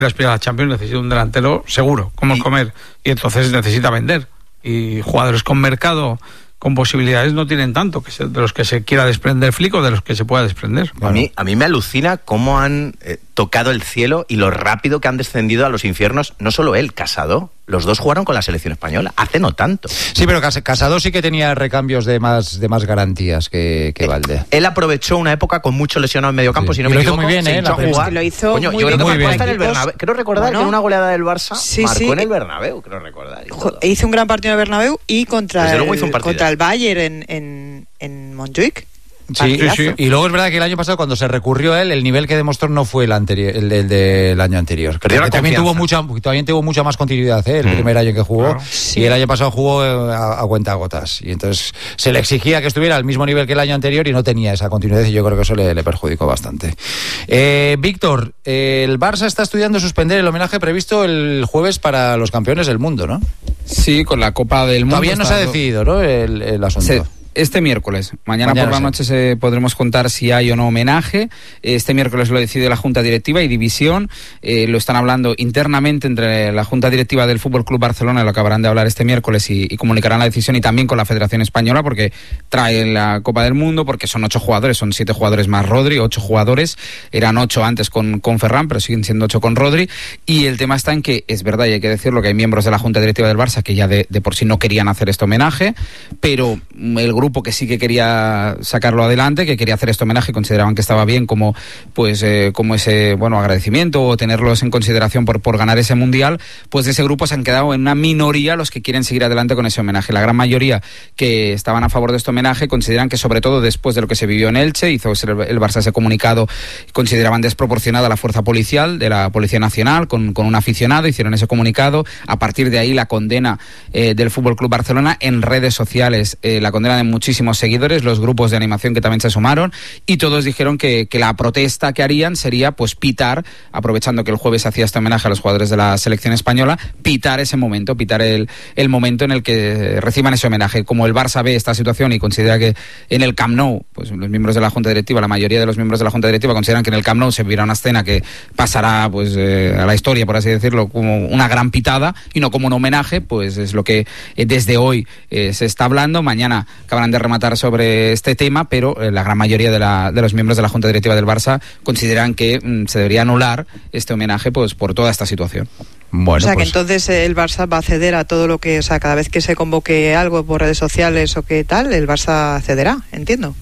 aspira a la Champions necesita un delantero seguro, como el comer, y entonces necesita vender. Y jugadores con mercado, con posibilidades, no tienen tanto, que de los que se quiera desprender Flick o de los que se pueda desprender. A mí me alucina cómo han tocado el cielo y lo rápido que han descendido a los infiernos, no solo él, Casado. Los dos jugaron con la selección española, hace no tanto. Sí, pero Casado sí que tenía recambios de más garantías que Valde. Él aprovechó una época con mucho lesionado en medio campo, si no y me lo equivoco, hizo muy bien, se hinchó a jugar. Que lo hizo Coño, muy yo creo bien, que muy marcó bien. hasta en el Bernabéu. Creo recordar que en una goleada del Barça marcó en el Bernabéu, creo recordar. Hizo un gran partido en el Bernabéu y contra el Bayern en Montjuic. Sí. Y luego es verdad que el año pasado, cuando se recurrió a él, el nivel que demostró no fue el del año anterior. Perdió la también tuvo mucha más continuidad, el primer año que jugó. Claro. Y el año pasado jugó a cuentagotas. Y entonces se le exigía que estuviera al mismo nivel que el año anterior y no tenía esa continuidad, y yo creo que eso le perjudicó bastante. Víctor, el Barça está estudiando suspender el homenaje previsto el jueves para los campeones del mundo, ¿no? Sí, con la Copa del Mundo. Todavía no se ha decidido, ¿no? El asunto. Sí. Este miércoles. Mañana por la noche podremos contar si hay o no homenaje. Este miércoles lo decide la Junta Directiva y División. Lo están hablando internamente entre la Junta Directiva del Fútbol Club Barcelona, lo acabarán de hablar este miércoles y comunicarán la decisión, y también con la Federación Española, porque trae la Copa del Mundo, porque son 8 jugadores, son 7 jugadores más Rodri, 8 jugadores. Eran 8 antes con Ferran, pero siguen siendo 8 con Rodri. Y el tema está en que, es verdad, y hay que decirlo, que hay miembros de la Junta Directiva del Barça que ya de por sí no querían hacer este homenaje, pero el grupo que sí que quería sacarlo adelante, que quería hacer este homenaje, consideraban que estaba bien como ese agradecimiento o tenerlos en consideración por ganar ese mundial, pues de ese grupo se han quedado en una minoría los que quieren seguir adelante con ese homenaje. La gran mayoría que estaban a favor de este homenaje consideran que, sobre todo después de lo que se vivió en Elche, hizo el Barça ese comunicado, consideraban desproporcionada la fuerza policial de la Policía Nacional con un aficionado, hicieron ese comunicado. A partir de ahí la condena del Fútbol Club Barcelona en redes sociales, la condena de muchísimos seguidores, los grupos de animación que también se sumaron, y todos dijeron que la protesta que harían sería pues pitar, aprovechando que el jueves hacía este homenaje a los jugadores de la selección española, pitar ese momento, pitar el momento en el que reciban ese homenaje. Como el Barça ve esta situación y considera que en el Camp Nou, pues los miembros de la Junta Directiva, la mayoría de los miembros de la Junta Directiva consideran que en el Camp Nou se vivirá una escena que pasará pues a la historia, por así decirlo, como una gran pitada y no como un homenaje, pues es lo que desde hoy se está hablando. Mañana acabarán de rematar sobre este tema, pero la gran mayoría de los miembros de la Junta Directiva del Barça consideran que se debería anular este homenaje pues por toda esta situación. Bueno, o sea, que entonces el Barça va a ceder a todo lo que, o sea, cada vez que se convoque algo por redes sociales o qué tal, el Barça cederá, entiendo.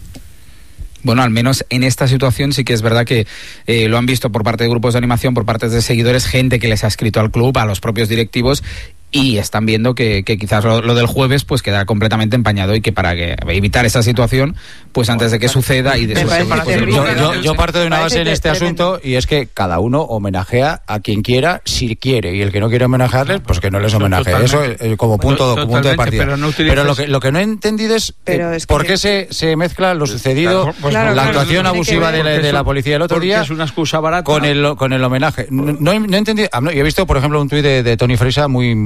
Bueno, al menos en esta situación sí que es verdad que lo han visto por parte de grupos de animación, por parte de seguidores, gente que les ha escrito al club, a los propios directivos, y están viendo que quizás lo del jueves pues queda completamente empañado, y que para evitar esa situación, pues antes de que suceda y después... Yo parto de una base en este asunto, y es que cada uno homenajea a quien quiera, si quiere, y el que no quiere homenajearles, pues que no les homenajee. Eso como punto de partida. Pero lo que no he entendido es por qué se mezcla lo sucedido, la actuación abusiva de la policía el otro día, es una excusa barata, con el homenaje. No he entendido. Yo he visto, por ejemplo, un tuit de Toni Freixas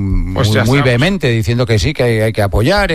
muy vehemente, diciendo que sí, que hay que apoyar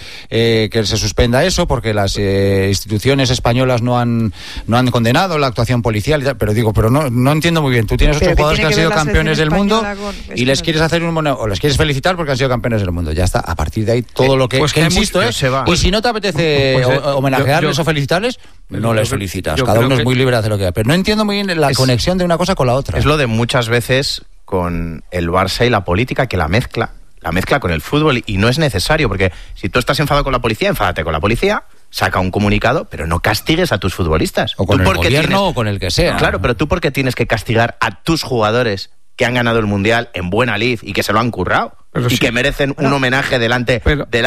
que se suspenda eso, porque las instituciones españolas no han condenado la actuación policial, pero no entiendo muy bien. Tú tienes 8 jugadores que han sido campeones del mundo y les quieres hacer o les quieres felicitar porque han sido campeones del mundo. Ya está. A partir de ahí todo lo que insisto y si no te apetece homenajearles o felicitarles, no les felicitas. Cada uno es muy libre de hacer lo que quiera. Pero no entiendo muy bien la conexión de una cosa con la otra. Es lo de muchas veces con el Barça y la política, que la mezcla con el fútbol, y no es necesario, porque si tú estás enfadado con la policía, enfádate con la policía, saca un comunicado, pero no castigues a tus futbolistas. O con el gobierno o con el que sea. Claro, pero tú, ¿por qué tienes que castigar a tus jugadores que han ganado el Mundial en buena lid y que se lo han currado? Pero y que merecen un homenaje delante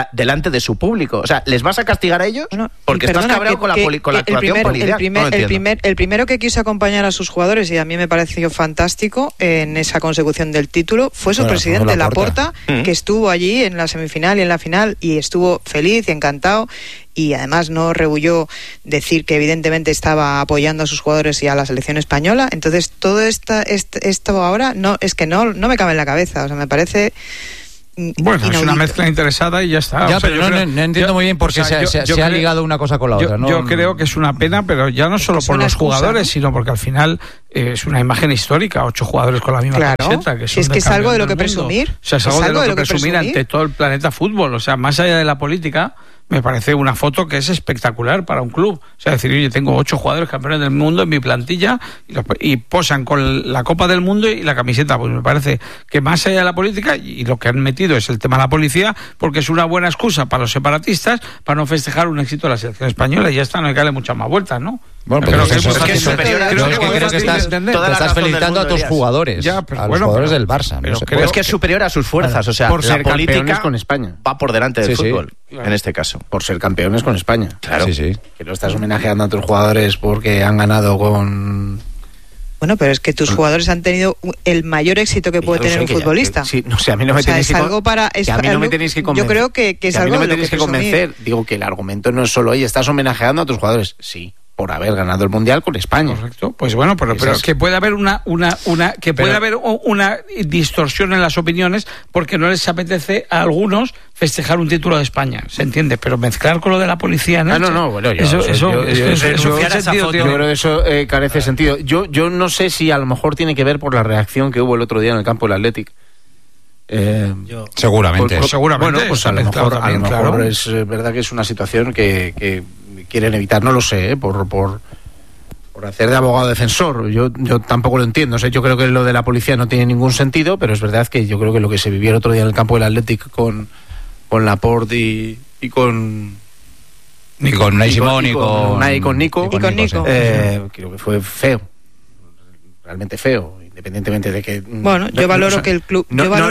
de su público. O sea, ¿les vas a castigar a ellos? Porque estás cabreado con la actuación policial. El primero que quiso acompañar a sus jugadores, y a mí me pareció fantástico en esa consecución del título, fue su presidente, Laporta, que estuvo allí en la semifinal y en la final, y estuvo feliz y encantado, y además no rehuyó decir que evidentemente estaba apoyando a sus jugadores y a la selección española. Entonces todo esto ahora no me cabe en la cabeza. O sea, me parece Bueno, inaudito. Es una mezcla interesada y ya está. Ya, pero no entiendo muy bien por qué se ha ligado una cosa con la otra. Yo creo que es una pena, pero ya no solo por los jugadores, sino porque al final es una imagen histórica, 8 jugadores con la misma camiseta. Que es que es algo de lo que presumir. O sea, es algo de lo que presumir ante todo el planeta fútbol. O sea, más allá de la política, me parece una foto que es espectacular para un club. O sea, decir, oye, tengo 8 jugadores campeones del mundo en mi plantilla y posan con la Copa del Mundo y la camiseta. Pues me parece que más allá de la política, y lo que han metido es el tema de la policía, porque es una buena excusa para los separatistas para no festejar un éxito de la selección española. Y ya está, no hay que darle muchas más vueltas, ¿no? Bueno, pero creo que es superior. Creo que estás felicitando a tus jugadores, a los jugadores del Barça. Pero es que es superior a sus fuerzas. O sea, por ser la política con España va por delante del fútbol, en este caso. Por ser campeones con España. Claro. Sí. Que no estás homenajeando a tus jugadores porque han ganado con... Bueno, pero es que tus jugadores han tenido el mayor éxito que puede tener un futbolista. Sí, no sé, a mí no me tenéis que convencer. Yo creo que es algo no me de lo tenéis que convencer. Digo que el argumento no es solo, oye, estás homenajeando a tus jugadores. Sí, por haber ganado el Mundial con España. Correcto. Pues bueno, pero que puede haber una distorsión en las opiniones porque no les apetece a algunos festejar un título de España, se entiende, pero mezclar con lo de la policía, ¿no? Bueno, eso yo creo que eso carece de sentido. Yo no sé si a lo mejor tiene que ver por la reacción que hubo el otro día en el campo del Athletic. Seguramente. Seguramente. Bueno, pues a lo mejor es verdad que es una situación que quieren evitar, no lo sé, por hacer de abogado defensor. Yo tampoco lo entiendo. O sea, yo creo que lo de la policía no tiene ningún sentido, pero es verdad que yo creo que lo que se vivió el otro día en el campo del Athletic con Laporte y con Unai Simón y con Nico. Creo que fue feo, realmente feo, independientemente de que... Bueno, yo valoro que el club,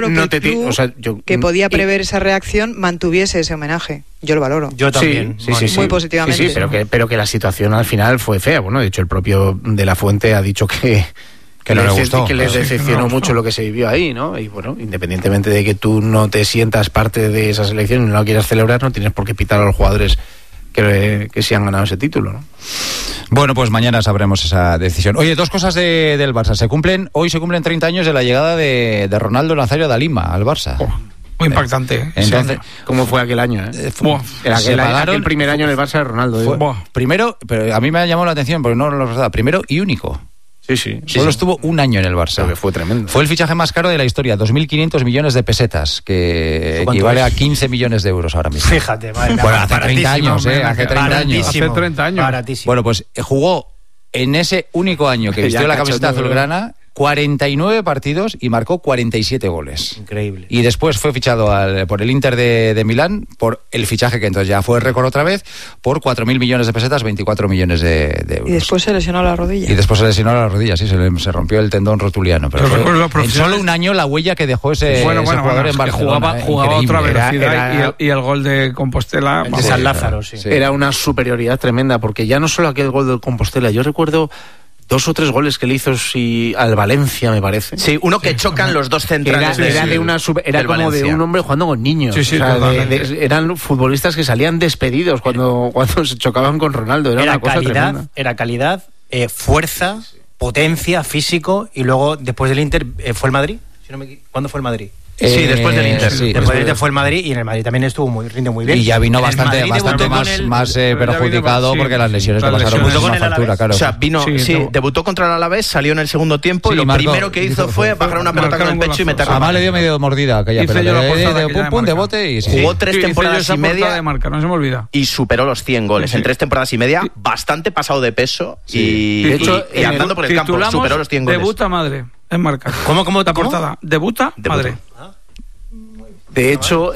que podía prever esa reacción, mantuviese ese homenaje. Yo lo valoro. Yo también. Sí, muy positivamente. Sí, pero que la situación al final fue fea. Bueno, de hecho, el propio De La Fuente ha dicho que no le gustó, que les decepcionó mucho lo que se vivió ahí, ¿no? Y bueno, independientemente de que tú no te sientas parte de esa selección y no la quieras celebrar, no tienes por qué pitar a los jugadores que sí han ganado ese título, ¿no? Bueno, pues mañana sabremos esa decisión. Oye, 2 cosas del Barça. Hoy se cumplen 30 años de la llegada de Ronaldo Nazario da Lima al Barça. Muy impactante. Entonces, ¿cómo fue aquel año? Aquel primer año en el Barça de Ronaldo. Primero, pero a mí me ha llamado la atención, porque no lo recordaba. Primero y único. Sí. Solo estuvo un año en el Barça. Que fue tremendo. Fue el fichaje más caro de la historia, 2.500 millones de pesetas, que equivale a 15 millones de euros ahora mismo. Fíjate, bueno, hace 30 años, hace 30 años. Baratísimo. Bueno, pues jugó en ese único año que vistió la camiseta azulgrana 49 partidos y marcó 47 goles. Increíble. Y después fue fichado por el Inter de Milán por el fichaje que entonces ya fue récord otra vez, por 4.000 millones de pesetas, 24 millones de euros. Y después se lesionó la rodilla. Sí, se rompió el tendón rotuliano. Pero en solo un año la huella que dejó ese jugador en Barcelona. Jugaba a otra velocidad y el gol de Compostela... De San Lázaro, sí. Era una superioridad tremenda, porque ya no solo aquel gol de Compostela, yo recuerdo 2 o 3 goles que le hizo al Valencia, me parece. Sí, uno que chocan los dos centrales. Era como Valencia. De un hombre jugando con niños. Eran futbolistas que salían despedidos cuando se chocaban con Ronaldo. Era una cosa tremenda. Era calidad, fuerza, potencia, físico, y luego después del Inter fue el Madrid. ¿Cuándo fue el Madrid? Sí, después del Inter. Después del Inter fue el Madrid, y en el Madrid también rindió muy bien. Y ya vino bastante más perjudicado porque las lesiones le pasaron muchísima factura, claro. O sea, debutó contra el Alavés, salió en el segundo tiempo y lo primero que hizo fue bajar una pelota con el pecho y meterla. Además le dio medio mordida aquella pelota. De bote y jugó 3 temporadas y media de marca, no se me olvida. Y superó los 100 goles en 3 temporadas y media, bastante pasado de peso y andando por el campo, superó los 100 goles. Debuta madre en marca. ¿Cómo la portada? Debuta madre. De hecho,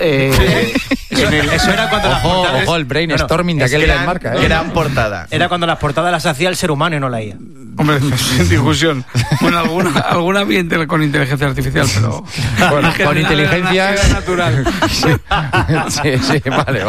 eso era cuando ojo el brainstorming de aquel día en marca. Gran portada. Era cuando las portadas las hacía el ser humano y no la IA. Hombre, sin discusión. Bueno, alguna bien con inteligencia artificial, pero... Bueno, con inteligencia natural. Sí,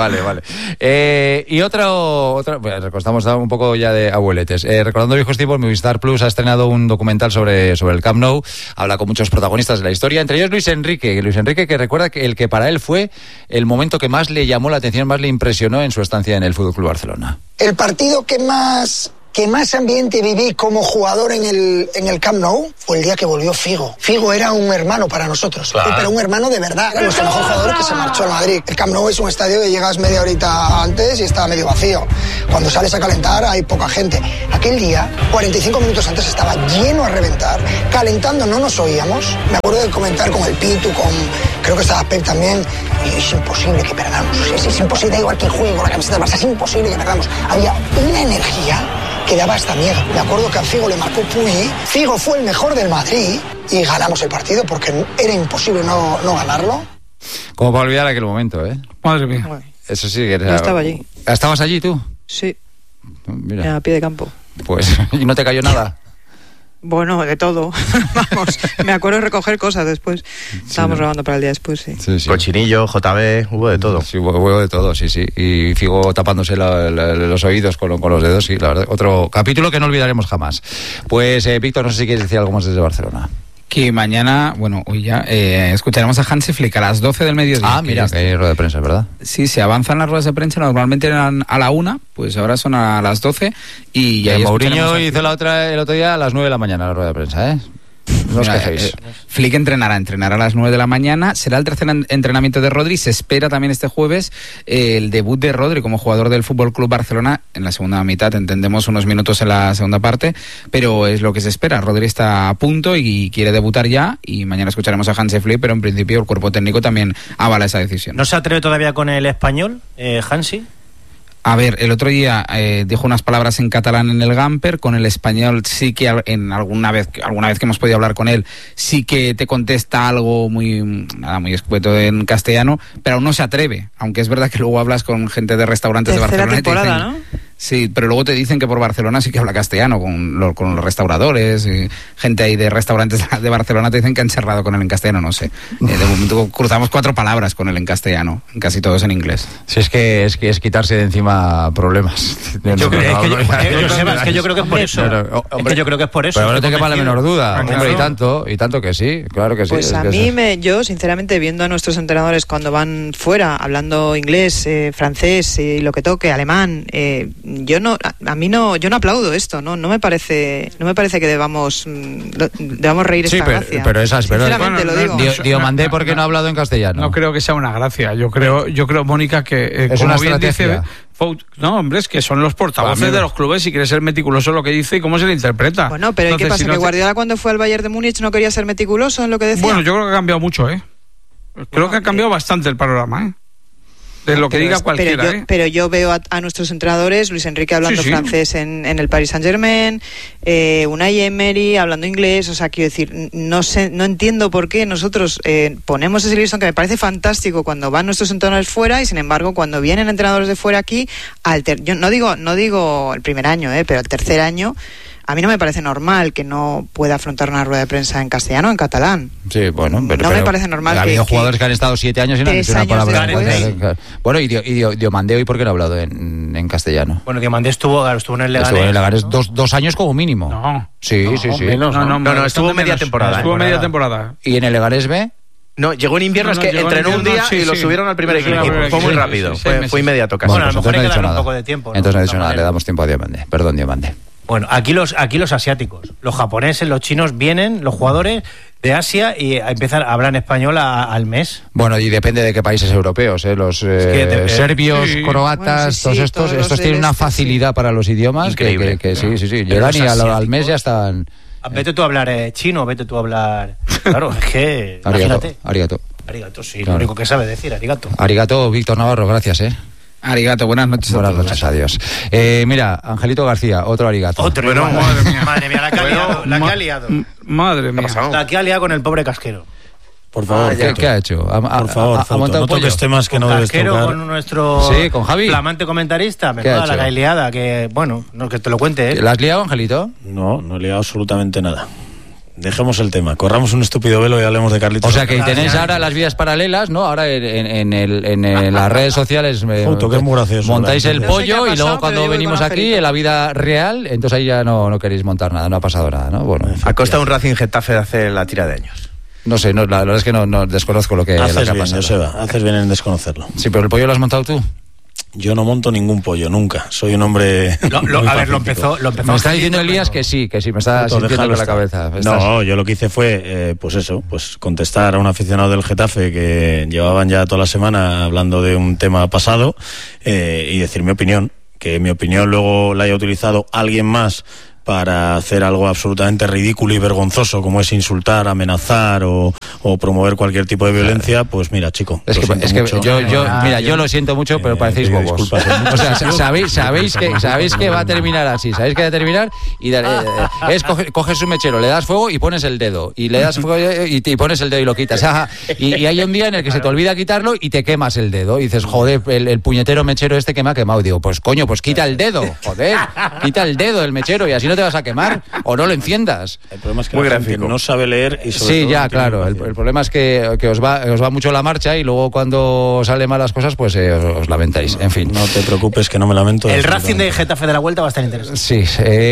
vale. Y otra bueno, estamos un poco ya de abueletes. Recordando viejos tiempos, Movistar Plus ha estrenado un documental sobre el Camp Nou. Habla con muchos protagonistas de la historia, entre ellos Luis Enrique, que recuerda que el que para él fue el momento que más le llamó la atención, más le impresionó en su estancia en el FC Barcelona. El partido que más que más ambiente viví como jugador en el Camp Nou fue el día que volvió Figo. Figo era un hermano para nosotros, pero un hermano de verdad. Era nuestro mejor jugador que se marchó al Madrid. El Camp Nou es un estadio que llegas media horita antes y está medio vacío. Cuando sales a calentar hay poca gente. Aquel día, 45 minutos antes, estaba lleno a reventar. Calentando no nos oíamos. Me acuerdo de comentar con el Pitu, creo que estaba Pep también. Y es imposible que perdamos. Es imposible, da igual que juegue con la camiseta del Barça, es imposible que perdamos. Había una energía que daba hasta miedo. Me acuerdo que a Figo le marcó Puy. Figo fue el mejor del Madrid y ganamos el partido porque era imposible no ganarlo. Como para olvidar aquel momento, ¿eh? Madre mía. Eso sí que era... Yo estaba allí. ¿Estabas allí tú? Sí. Mira. A pie de campo. Pues, ¿y no te cayó nada? Bueno, de todo. Vamos, me acuerdo de recoger cosas después. Estábamos grabando para el día después, sí. Cochinillo, JB, hubo de todo. Sí, hubo de todo, sí. Y Figo tapándose los oídos con los dedos, sí, la verdad. Otro capítulo que no olvidaremos jamás. Pues, Víctor, no sé si quieres decir algo más desde Barcelona. Que mañana, hoy ya escucharemos a Hansi Flick a las 12 del mediodía. Ah, mira, que hay rueda de prensa, ¿verdad? Sí, se avanzan las ruedas de prensa, normalmente eran a la 1, pues ahora son a las 12 y ya Mourinho hizo el otro día a las 9 de la mañana la rueda de prensa, ¿eh? No os quejéis. Flick entrenará a las 9 de la mañana. Será el tercer entrenamiento de Rodri. Se espera también este jueves el debut de Rodri como jugador del Fútbol Club Barcelona en la segunda mitad. Entendemos unos minutos en la segunda parte, pero es lo que se espera. Rodri está a punto y quiere debutar ya. Y mañana escucharemos a Hansi Flick, pero en principio el cuerpo técnico también avala esa decisión. ¿No se atreve todavía con el español, Hansi? A ver, el otro día dijo unas palabras en catalán en el Gamper, con el español sí que alguna vez que hemos podido hablar con él, sí que te contesta algo muy escueto en castellano, pero aún no se atreve, aunque es verdad que luego hablas con gente de restaurantes de Barcelona y te dicen, ¿no? Sí, pero luego te dicen que por Barcelona sí que habla castellano con los restauradores, gente ahí de restaurantes de Barcelona te dicen que han cerrado con él en castellano, no sé. De momento cruzamos 4 palabras con él en castellano, casi todos en inglés. Sí, es que es quitarse de encima problemas. Yo creo que es por eso. Yo creo que es por eso. Pero no te quepa la menor duda. Hombre, y tanto que sí, claro que sí. Pues a mí, yo sinceramente, viendo a nuestros entrenadores cuando van fuera, hablando inglés, francés y lo que toque, alemán, yo no aplaudo esto, no me parece que debamos reír esta gracia. Pero esas, sinceramente lo digo. Diomandé, ¿por qué no ha hablado en castellano? No creo que sea una gracia. Yo creo, Mónica, que es como una bien estrategia. dice, no, hombre, es que son los portavoces de los clubes y quiere ser meticuloso en lo que dice y cómo se le interpreta. Bueno, pero entonces, ¿qué pasa? ¿Que Guardiola cuando fue al Bayern de Múnich no quería ser meticuloso en lo que decía? Bueno, yo creo que ha cambiado mucho, Creo que ha cambiado bastante el panorama, de lo que diga cualquiera. Pero yo veo a nuestros entrenadores, Luis Enrique hablando francés en el Paris Saint-Germain, Unai Emery hablando inglés, o sea, quiero decir, no entiendo por qué nosotros ponemos ese listón que me parece fantástico cuando van nuestros entrenadores fuera y sin embargo cuando vienen entrenadores de fuera aquí, yo no digo el primer año, pero el tercer año, a mí no me parece normal que no pueda afrontar una rueda de prensa en castellano o en catalán. Sí, bueno, pero me parece normal. Ha habido jugadores que han estado 7 años y no han dicho una palabra. Bueno, y Diomandé hoy, ¿por qué no ha hablado en castellano? Bueno, Diomandé estuvo en el Leganés. Estuvo en el Leganés 2 años como mínimo. No. Sí. No, estuvo media temporada. Estuvo media temporada. ¿Y en el Leganés B? No, llegó en invierno, es que entrenó un día y lo subieron al primer equipo. Fue muy rápido, fue inmediato casi. Bueno, a lo mejor hay que darle un poco de tiempo. Entonces no ha dicho nada, le damos tiempo a Diomandé. Perdón, Diomandé. Bueno, aquí los asiáticos, los japoneses, los chinos vienen, los jugadores de Asia y empiezan a hablar español al mes. Bueno, y depende de qué países europeos, los serbios, croatas, todos estos tienen una facilidad para los idiomas increíble, que sí. Llegan y al mes ya están. Vete tú a hablar chino, vete tú a hablar. Claro, es que. Arigato, sí, claro. Lo único que sabe decir, arigato. Arigato, Víctor Navarro, gracias, Arigato, buenas noches. Buenas noches, adiós. Mira, Angelito García, otro arigato. Bueno, madre mía, la que ha liado. Madre mía. La que ha liado con el pobre casquero. Por favor, ¿qué ha hecho? Por favor, no toques temas que no debes tocar. Con nuestro con Javi. flamante comentarista. Me toda la que ha liado, que te lo cuente. ¿La has liado, Angelito? No he liado absolutamente nada. Dejemos el tema, corramos un estúpido velo y hablemos de Carlitos. O sea que tenéis ahora las vías paralelas, ¿no? Ahora en las redes sociales montáis el pollo y luego cuando venimos aquí en la vida real, entonces ahí ya no queréis montar nada, no ha pasado nada, ¿no? Bueno, a costa de un Racing Getafe de hace la tira de años. No sé, la verdad es que no desconozco lo que ha pasado. Joseba, haces bien en desconocerlo. Sí, pero el pollo lo has montado tú. Yo no monto ningún pollo, nunca. Soy un hombre... Lo empezó me está diciendo Elías que sí, me está sintiendo con la cabeza. No, yo lo que hice fue, pues contestar a un aficionado del Getafe que llevaban ya toda la semana hablando de un tema pasado y decir mi opinión, que mi opinión luego la haya utilizado alguien más para hacer algo absolutamente ridículo y vergonzoso como es insultar, amenazar o promover cualquier tipo de violencia, pues mira, chico, es que yo lo siento mucho, pero parecéis bobos. O sea, sabéis que va a terminar así, sabéis que va a terminar y coges un mechero, le das fuego y pones el dedo, y le das fuego y pones el dedo y lo quitas. Y hay un día en el que se te olvida quitarlo y te quemas el dedo y dices, joder, el puñetero mechero este que me ha quemado. Y digo, pues coño, pues quita el dedo, joder, quita el dedo del mechero y así no te vas a quemar o no lo enciendas. El problema es que la gente no sabe leer y sobre sí, todo ya, claro. El problema es que os va mucho la marcha y luego cuando salen malas cosas, pues os lamentáis. En fin. No te preocupes, que no me lamento. El Racing de Getafe de la Vuelta va a estar interesante. Sí.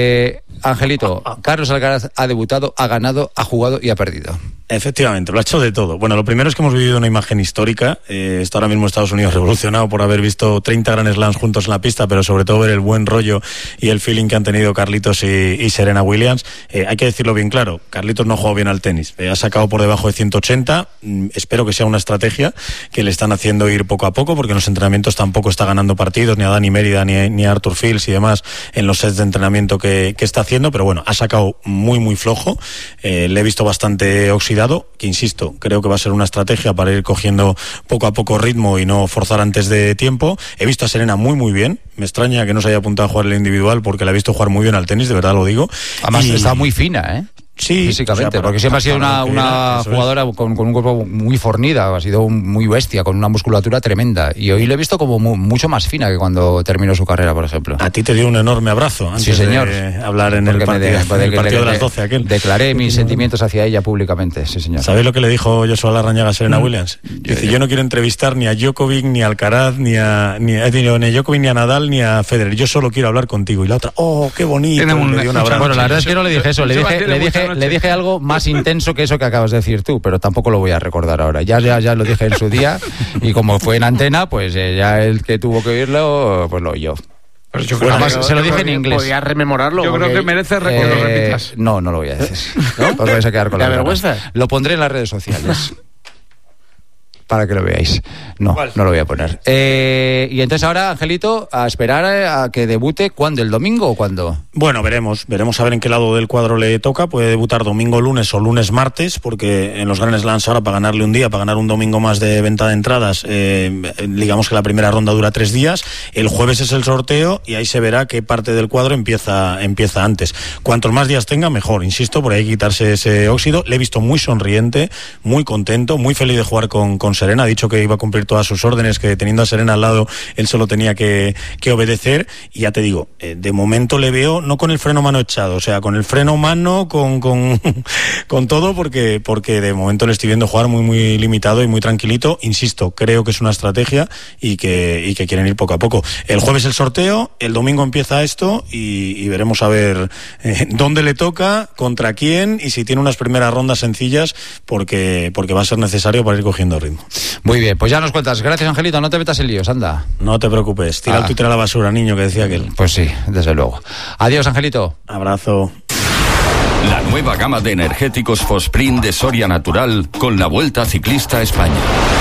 Angelito, Carlos Alcaraz ha debutado, ha ganado, ha jugado y ha perdido. Efectivamente, lo ha hecho de todo. Bueno, lo primero es que hemos vivido una imagen histórica. Está ahora mismo Estados Unidos revolucionado por haber visto 30 Grand Slams juntos en la pista, pero sobre todo ver el buen rollo y el feeling que han tenido Carlitos y Serena Williams. Hay que decirlo bien claro, Carlitos no ha jugado bien al tenis. Ha sacado por debajo de 180. Espero que sea una estrategia que le están haciendo ir poco a poco, porque en los entrenamientos tampoco está ganando partidos, ni a Dani Mérida, ni a Arthur Fields y demás, en los sets de entrenamiento que está haciendo, pero bueno, ha sacado muy flojo. Le he visto bastante oxidado, que insisto, creo que va a ser una estrategia para ir cogiendo poco a poco ritmo y no forzar antes de tiempo. He visto a Serena muy bien, me extraña que no se haya apuntado a jugar el individual porque la he visto jugar muy bien al tenis, de verdad lo digo. Además está muy fina, ¿eh? Sí, físicamente, porque siempre ha sido una jugadora con un cuerpo muy fornida, ha sido muy bestia, con una musculatura tremenda, y hoy lo he visto como mucho más fina que cuando terminó su carrera, por ejemplo. A ti te dio un enorme abrazo antes sí, señor. De hablar en el partido de las 12 aquel. Declaré mis sentimientos hacia ella públicamente, sí señor. ¿Sabéis lo que le dijo Joshua Larrañaga a Serena Williams? Dice, yo no quiero entrevistar ni a Djokovic, ni a Alcaraz, ni a Djokovic, ni a Nadal, ni a Federer, yo solo quiero hablar contigo. Y la otra, oh, qué bonito. Bueno, la verdad es que no le dije eso, le dije algo más intenso que eso que acabas de decir tú, pero tampoco lo voy a recordar ahora. Ya lo dije en su día, y como fue en antena, pues ya el que tuvo que oírlo, pues lo oyó. Pues yo creo además, se lo dije en inglés. Podías rememorarlo. Yo creo que merece que lo repitas. No lo voy a decir. ¿No? Os vais a quedar con la vergüenza. Lo pondré en las redes sociales. Para que lo veáis. No lo voy a poner. Y entonces ahora, Angelito, a esperar a que debute. ¿Cuándo? ¿El domingo o cuándo? Bueno, veremos a ver en qué lado del cuadro le toca. Puede debutar domingo, lunes o lunes, martes, porque en los Grand Slams ahora, para ganarle un día, para ganar un domingo más de venta de entradas, digamos que la primera ronda dura 3 días. El jueves es el sorteo y ahí se verá qué parte del cuadro empieza antes. Cuantos más días tenga, mejor, insisto, por ahí quitarse ese óxido. Le he visto muy sonriente, muy contento, muy feliz de jugar con Serena. Ha dicho que iba a cumplir todas sus órdenes, que teniendo a Serena al lado él solo tenía que obedecer, y ya te digo, de momento le veo no con el freno mano echado, o sea, con el freno mano, con todo, porque de momento le estoy viendo jugar muy limitado y muy tranquilito. Insisto, creo que es una estrategia y que quieren ir poco a poco. El jueves el sorteo, el domingo empieza esto y veremos a ver dónde le toca, contra quién y si tiene unas primeras rondas sencillas, porque va a ser necesario para ir cogiendo ritmo. Muy bien, pues ya nos cuentas. Gracias, Angelito, no te metas en líos, anda. No te preocupes, tira el Twitter a la basura, niño, que decía aquel. Pues sí, desde luego. Adiós, Angelito. Abrazo. La nueva gama de energéticos Fosprint de Soria Natural con la Vuelta Ciclista a España.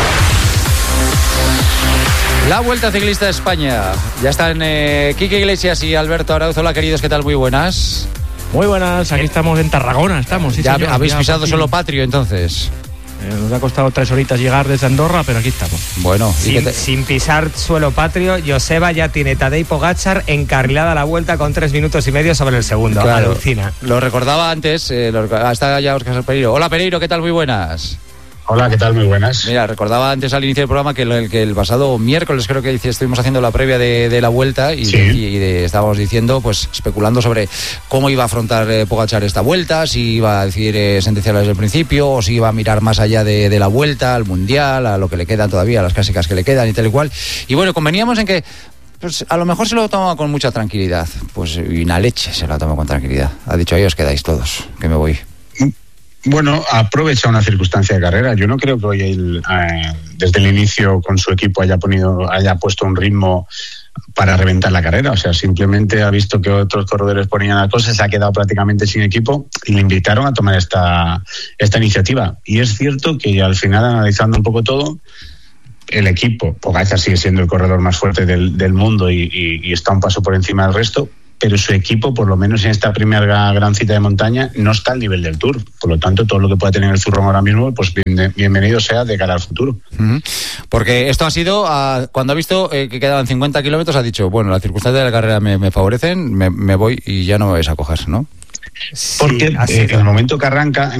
La Vuelta Ciclista a España. Ya están Quique Iglesias y Alberto Arauzo. Hola, queridos, ¿qué tal? Muy buenas. Muy buenas, aquí estamos en Tarragona, estamos. Sí, ya señor, habéis pisado solo patrio, entonces. Nos ha costado 3 horitas llegar desde Andorra, pero aquí estamos. Bueno, sin pisar suelo patrio, Joseba ya tiene Tadej Pogačar encarrilada a la vuelta con 3 minutos y medio sobre el segundo. Claro, alucina. Lo recordaba antes, está ya Óscar Pereiro. Hola, Pereiro, ¿qué tal? Muy buenas. Hola, ¿qué tal? Muy buenas. Mira, recordaba antes al inicio del programa que el pasado miércoles creo que estuvimos haciendo la previa de la vuelta y, sí. Estábamos diciendo, pues especulando sobre cómo iba a afrontar Pogačar esta vuelta, si iba a decir sentenciarla desde el principio o si iba a mirar más allá de la vuelta, al mundial, a lo que le quedan todavía, a las clásicas que le quedan y tal y cual. Y bueno, conveníamos en que pues a lo mejor se lo toma con mucha tranquilidad. Pues y una leche se lo toma con tranquilidad. Ha dicho, ahí os quedáis todos, que me voy. Bueno, aprovecha una circunstancia de carrera. Yo no creo que hoy él, desde el inicio con su equipo haya puesto un ritmo para reventar la carrera. O sea, simplemente ha visto que otros corredores ponían la cosa, se ha quedado prácticamente sin equipo y le invitaron a tomar esta iniciativa. Y es cierto que al final, analizando un poco todo, el equipo, Pogačar sigue siendo el corredor más fuerte del mundo y está un paso por encima del resto, pero su equipo, por lo menos en esta primera gran cita de montaña, no está al nivel del Tour. Por lo tanto, todo lo que pueda tener el Zurrón ahora mismo, pues bienvenido sea de cara al futuro. Porque esto ha sido, cuando ha visto que quedaban 50 kilómetros, ha dicho, bueno, las circunstancias de la carrera me favorecen, me voy y ya no me vais a coger, ¿no? Porque en el momento que arranca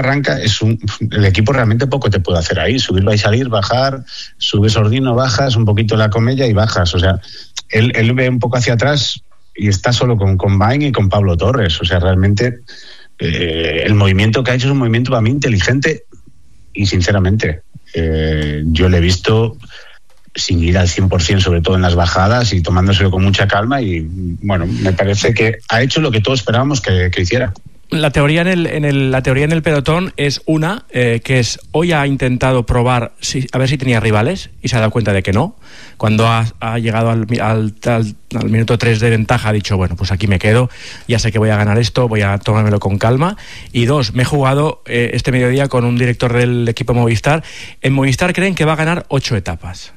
el equipo realmente poco te puede hacer ahí, subir y salir, bajar, subes Ordino, bajas un poquito la Comella y bajas. O sea, él ve un poco hacia atrás y está solo con Bain y con Pablo Torres. O sea, realmente el movimiento que ha hecho es un movimiento para mí inteligente y sinceramente yo le he visto sin ir al 100%, sobre todo en las bajadas y tomándoselo con mucha calma y bueno, me parece que ha hecho lo que todos esperábamos que hiciera. La teoría en el pelotón es una, que es hoy ha intentado probar a ver si tenía rivales y se ha dado cuenta de que no. Cuando ha llegado al minuto 3 de ventaja ha dicho, bueno, pues aquí me quedo, ya sé que voy a ganar esto, voy a tomármelo con calma. Y 2, me he jugado este mediodía con un director del equipo Movistar. En Movistar creen que va a ganar 8 etapas.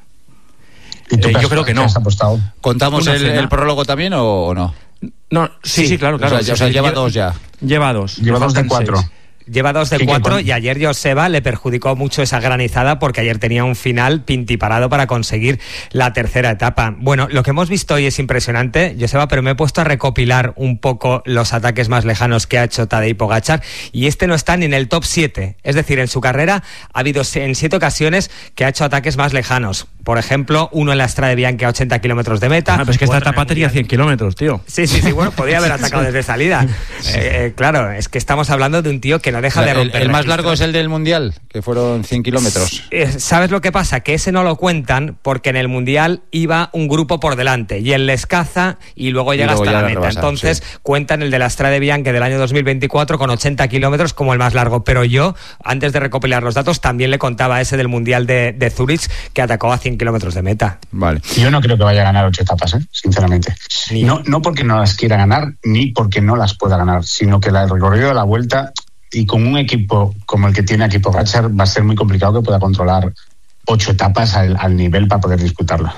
¿Y tú yo creo que no. ¿Contamos el prólogo también o no? No, sí, claro. O sea, lleva 2 ya. Lleva 2. Lleva 2 de 4. 6. Lleva 2 de 4 y ayer Joseba le perjudicó mucho esa granizada porque ayer tenía un final pintiparado para conseguir la tercera etapa. Bueno, lo que hemos visto hoy es impresionante, Joseba, pero me he puesto a recopilar un poco los ataques más lejanos que ha hecho Tadej Pogačar y este no está ni en el top 7. Es decir, en su carrera ha habido en 7 ocasiones que ha hecho ataques más lejanos. Por ejemplo, uno en la Strade Bianche a 80 kilómetros de meta. Pero es que esta etapa tenía 100 kilómetros, tío. Sí, bueno, podía haber atacado desde salida. Claro, es que estamos hablando de un tío que no deja de romper. El más largo es el del Mundial, que fueron 100 kilómetros. ¿Sabes lo que pasa? Que ese no lo cuentan porque en el Mundial iba un grupo por delante y él les caza y luego llega hasta la meta. Rebasa, entonces cuentan el de la Strade Bianche del año 2024 con 80 kilómetros como el más largo. Pero yo, antes de recopilar los datos, también le contaba ese del Mundial de Zurich que atacó a 100 kilómetros de meta. Vale. Yo no creo que vaya a ganar 8 etapas, sinceramente. No porque no las quiera ganar ni porque no las pueda ganar, sino que el recorrido de la Vuelta y con un equipo como el que tiene aquí Pogačar va a ser muy complicado que pueda controlar 8 etapas al nivel para poder disputarla.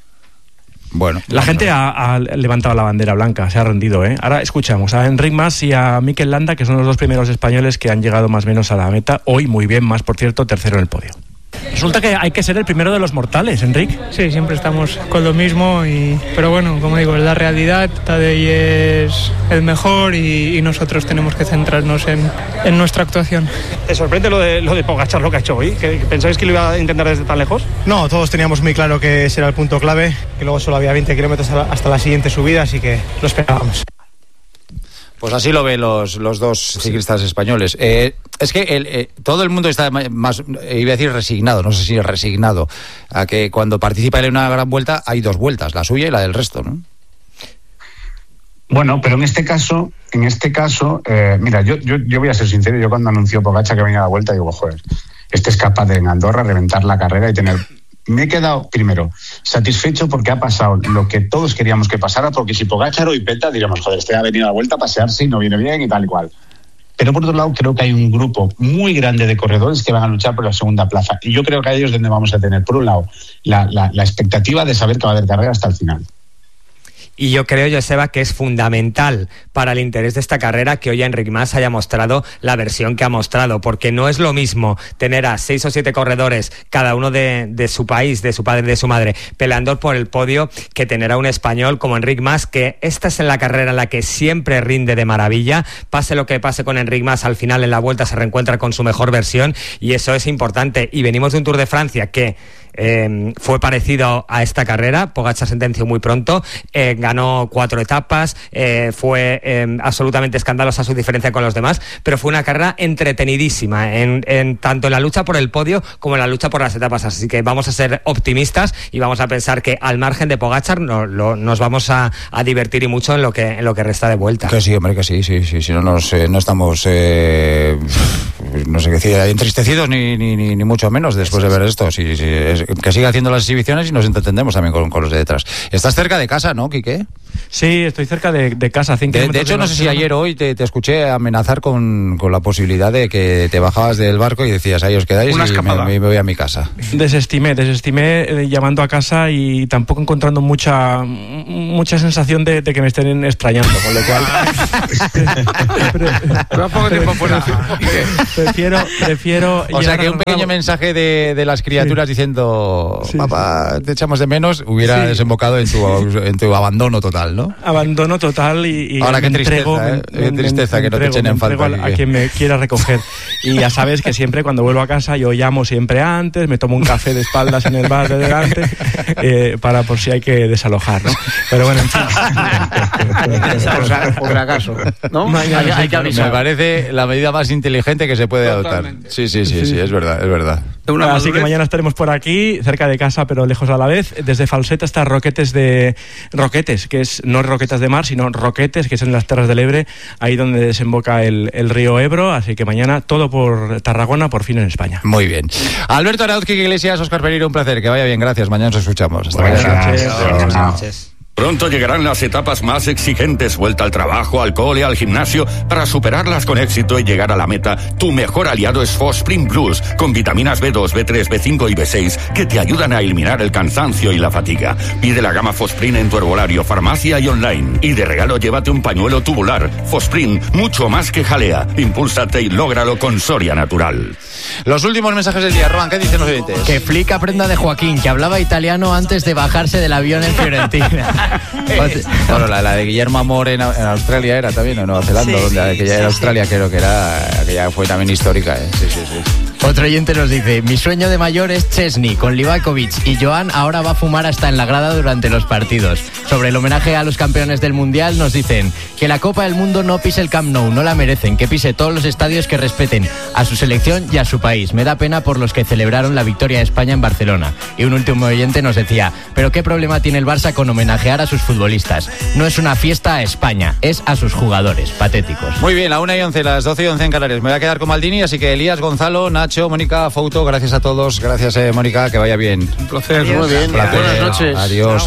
Bueno, la gente ha levantado la bandera blanca, se ha rendido, ¿eh? Ahora escuchamos a Enric Mas y a Mikel Landa, que son los 2 primeros españoles que han llegado más o menos a la meta. Hoy muy bien, Mas, por cierto, tercero en el podio. Resulta que hay que ser el primero de los mortales, Enric. Sí, siempre estamos con lo mismo, pero bueno, como digo, es la realidad. Tadej es el mejor y nosotros tenemos que centrarnos en nuestra actuación. ¿Te sorprende lo de Pogačar, lo que ha hecho hoy? ¿Pensáis que lo iba a intentar desde tan lejos? No, todos teníamos muy claro que ese era el punto clave, que luego solo había 20 kilómetros hasta la siguiente subida, así que lo esperábamos. Pues así lo ven los 2 ciclistas españoles. Es que todo el mundo está más, iba a decir resignado, no sé si resignado, a que cuando participa en una gran vuelta hay 2 vueltas, la suya y la del resto, ¿no? Bueno, pero en este caso, mira, yo voy a ser sincero, yo cuando anunció Pogačar que venía a la Vuelta digo, joder, este es capaz de en Andorra reventar la carrera y tener... Me he quedado, primero, satisfecho porque ha pasado lo que todos queríamos que pasara, porque si Pogačar hoy peta, diríamos, joder, este ha venido a la Vuelta a pasearse y no viene bien y tal y cual. Pero por otro lado, creo que hay un grupo muy grande de corredores que van a luchar por la segunda plaza. Y yo creo que a ellos es donde vamos a tener, por un lado, la expectativa de saber que va a haber carrera hasta el final. Y yo creo, Joseba, que es fundamental para el interés de esta carrera que hoy Enric Mas haya mostrado la versión que ha mostrado, porque no es lo mismo tener a 6 o 7 corredores, cada uno de su país, de su padre y de su madre, peleando por el podio, que tener a un español como Enric Mas, que esta es en la carrera en la que siempre rinde de maravilla. Pase lo que pase con Enric Mas, al final en la Vuelta se reencuentra con su mejor versión y eso es importante. Y venimos de un Tour de Francia que fue parecido a esta carrera. Pogačar sentenció muy pronto, ganó 4 etapas, fue absolutamente escandalosa su diferencia con los demás, pero fue una carrera entretenidísima, tanto en la lucha por el podio como en la lucha por las etapas. Así que vamos a ser optimistas y vamos a pensar que al margen de Pogačar nos vamos a divertir y mucho en lo que resta de vuelta. Que sí, hombre, que sí. Si no, no estamos, no sé qué decir, entristecidos ni mucho menos después de ver esto. Que siga haciendo las exhibiciones y nos entendemos también con los de detrás. Estás cerca de casa, ¿no, Quique? Sí, estoy cerca de casa. De hecho, no sé si ayer o hoy te escuché amenazar con la posibilidad de que te bajabas del barco y decías, ahí os quedáis y me voy a mi casa. Desestimé llamando a casa y tampoco encontrando mucha sensación de que me estén extrañando, con lo cual prefiero o sea, que un pequeño mensaje de las criaturas diciendo papá, te echamos de menos, hubiera desembocado en tu abandono total, ¿no? Abandono total y ahora qué tristeza que no te echen en falta a quien me quiera recoger. Y ya sabes que siempre cuando vuelvo a casa yo llamo siempre antes, me tomo un café de espaldas en el bar de delante para por si hay que desalojar, ¿no? Pero bueno, en fin. Por acaso, ¿no? Hay que avisar. Me parece la medida más inteligente que se puede adoptar. Sí, es verdad. Así que mañana estaremos por aquí, cerca de casa, pero lejos a la vez. Desde Falset hasta Roquetes, que es no Roquetas de Mar, sino Roquetes, que es en las Terras del Ebre, ahí donde desemboca el río Ebro. Así que mañana todo por Tarragona, por fin en España. Muy bien. Alberto Arauz, Quique Iglesias, Óscar Pereiro, un placer. Que vaya bien, gracias. Mañana nos escuchamos. Hasta mañana. Buenas noches. Pronto llegarán las etapas más exigentes, vuelta al trabajo, al cole, al gimnasio. Para superarlas con éxito y llegar a la meta, tu mejor aliado es Fosprint Plus, con vitaminas B2, B3, B5 y B6 que te ayudan a eliminar el cansancio y la fatiga. Pide la gama Fosprint en tu herbolario, farmacia y online. Y de regalo llévate un pañuelo tubular. Fosprint, mucho más que jalea. Impúlsate y lógralo con Soria Natural. Los últimos mensajes del día, Rohan, ¿qué dicen los oyentes? Que Flick aprenda de Joaquín, que hablaba italiano antes de bajarse del avión en Fiorentina. Bueno, la de Guillermo Amor en Australia era también, en Nueva Zelanda, donde aquella era Australia, creo que era, aquella fue también histórica, Sí. Otro oyente nos dice: mi sueño de mayor es Chesney con Livakovic, y Joan ahora va a fumar hasta en la grada durante los partidos. Sobre el homenaje a los campeones del Mundial nos dicen que la Copa del Mundo no pise el Camp Nou, no la merecen, que pise todos los estadios que respeten a su selección y a su país. Me da pena por los que celebraron la victoria de España en Barcelona. Y un último oyente nos decía: pero qué problema tiene el Barça con homenajear a sus futbolistas. No es una fiesta a España, es a sus jugadores, patéticos. Muy bien, la 1:11, las 12:11 en Canarias. Me voy a quedar con Maldini, así que Elías, Gonzalo, Nacho, Mónica, Fouto, gracias a todos. Gracias, Mónica, que vaya bien. Un placer. Muy bien. Buenas noches. Adiós.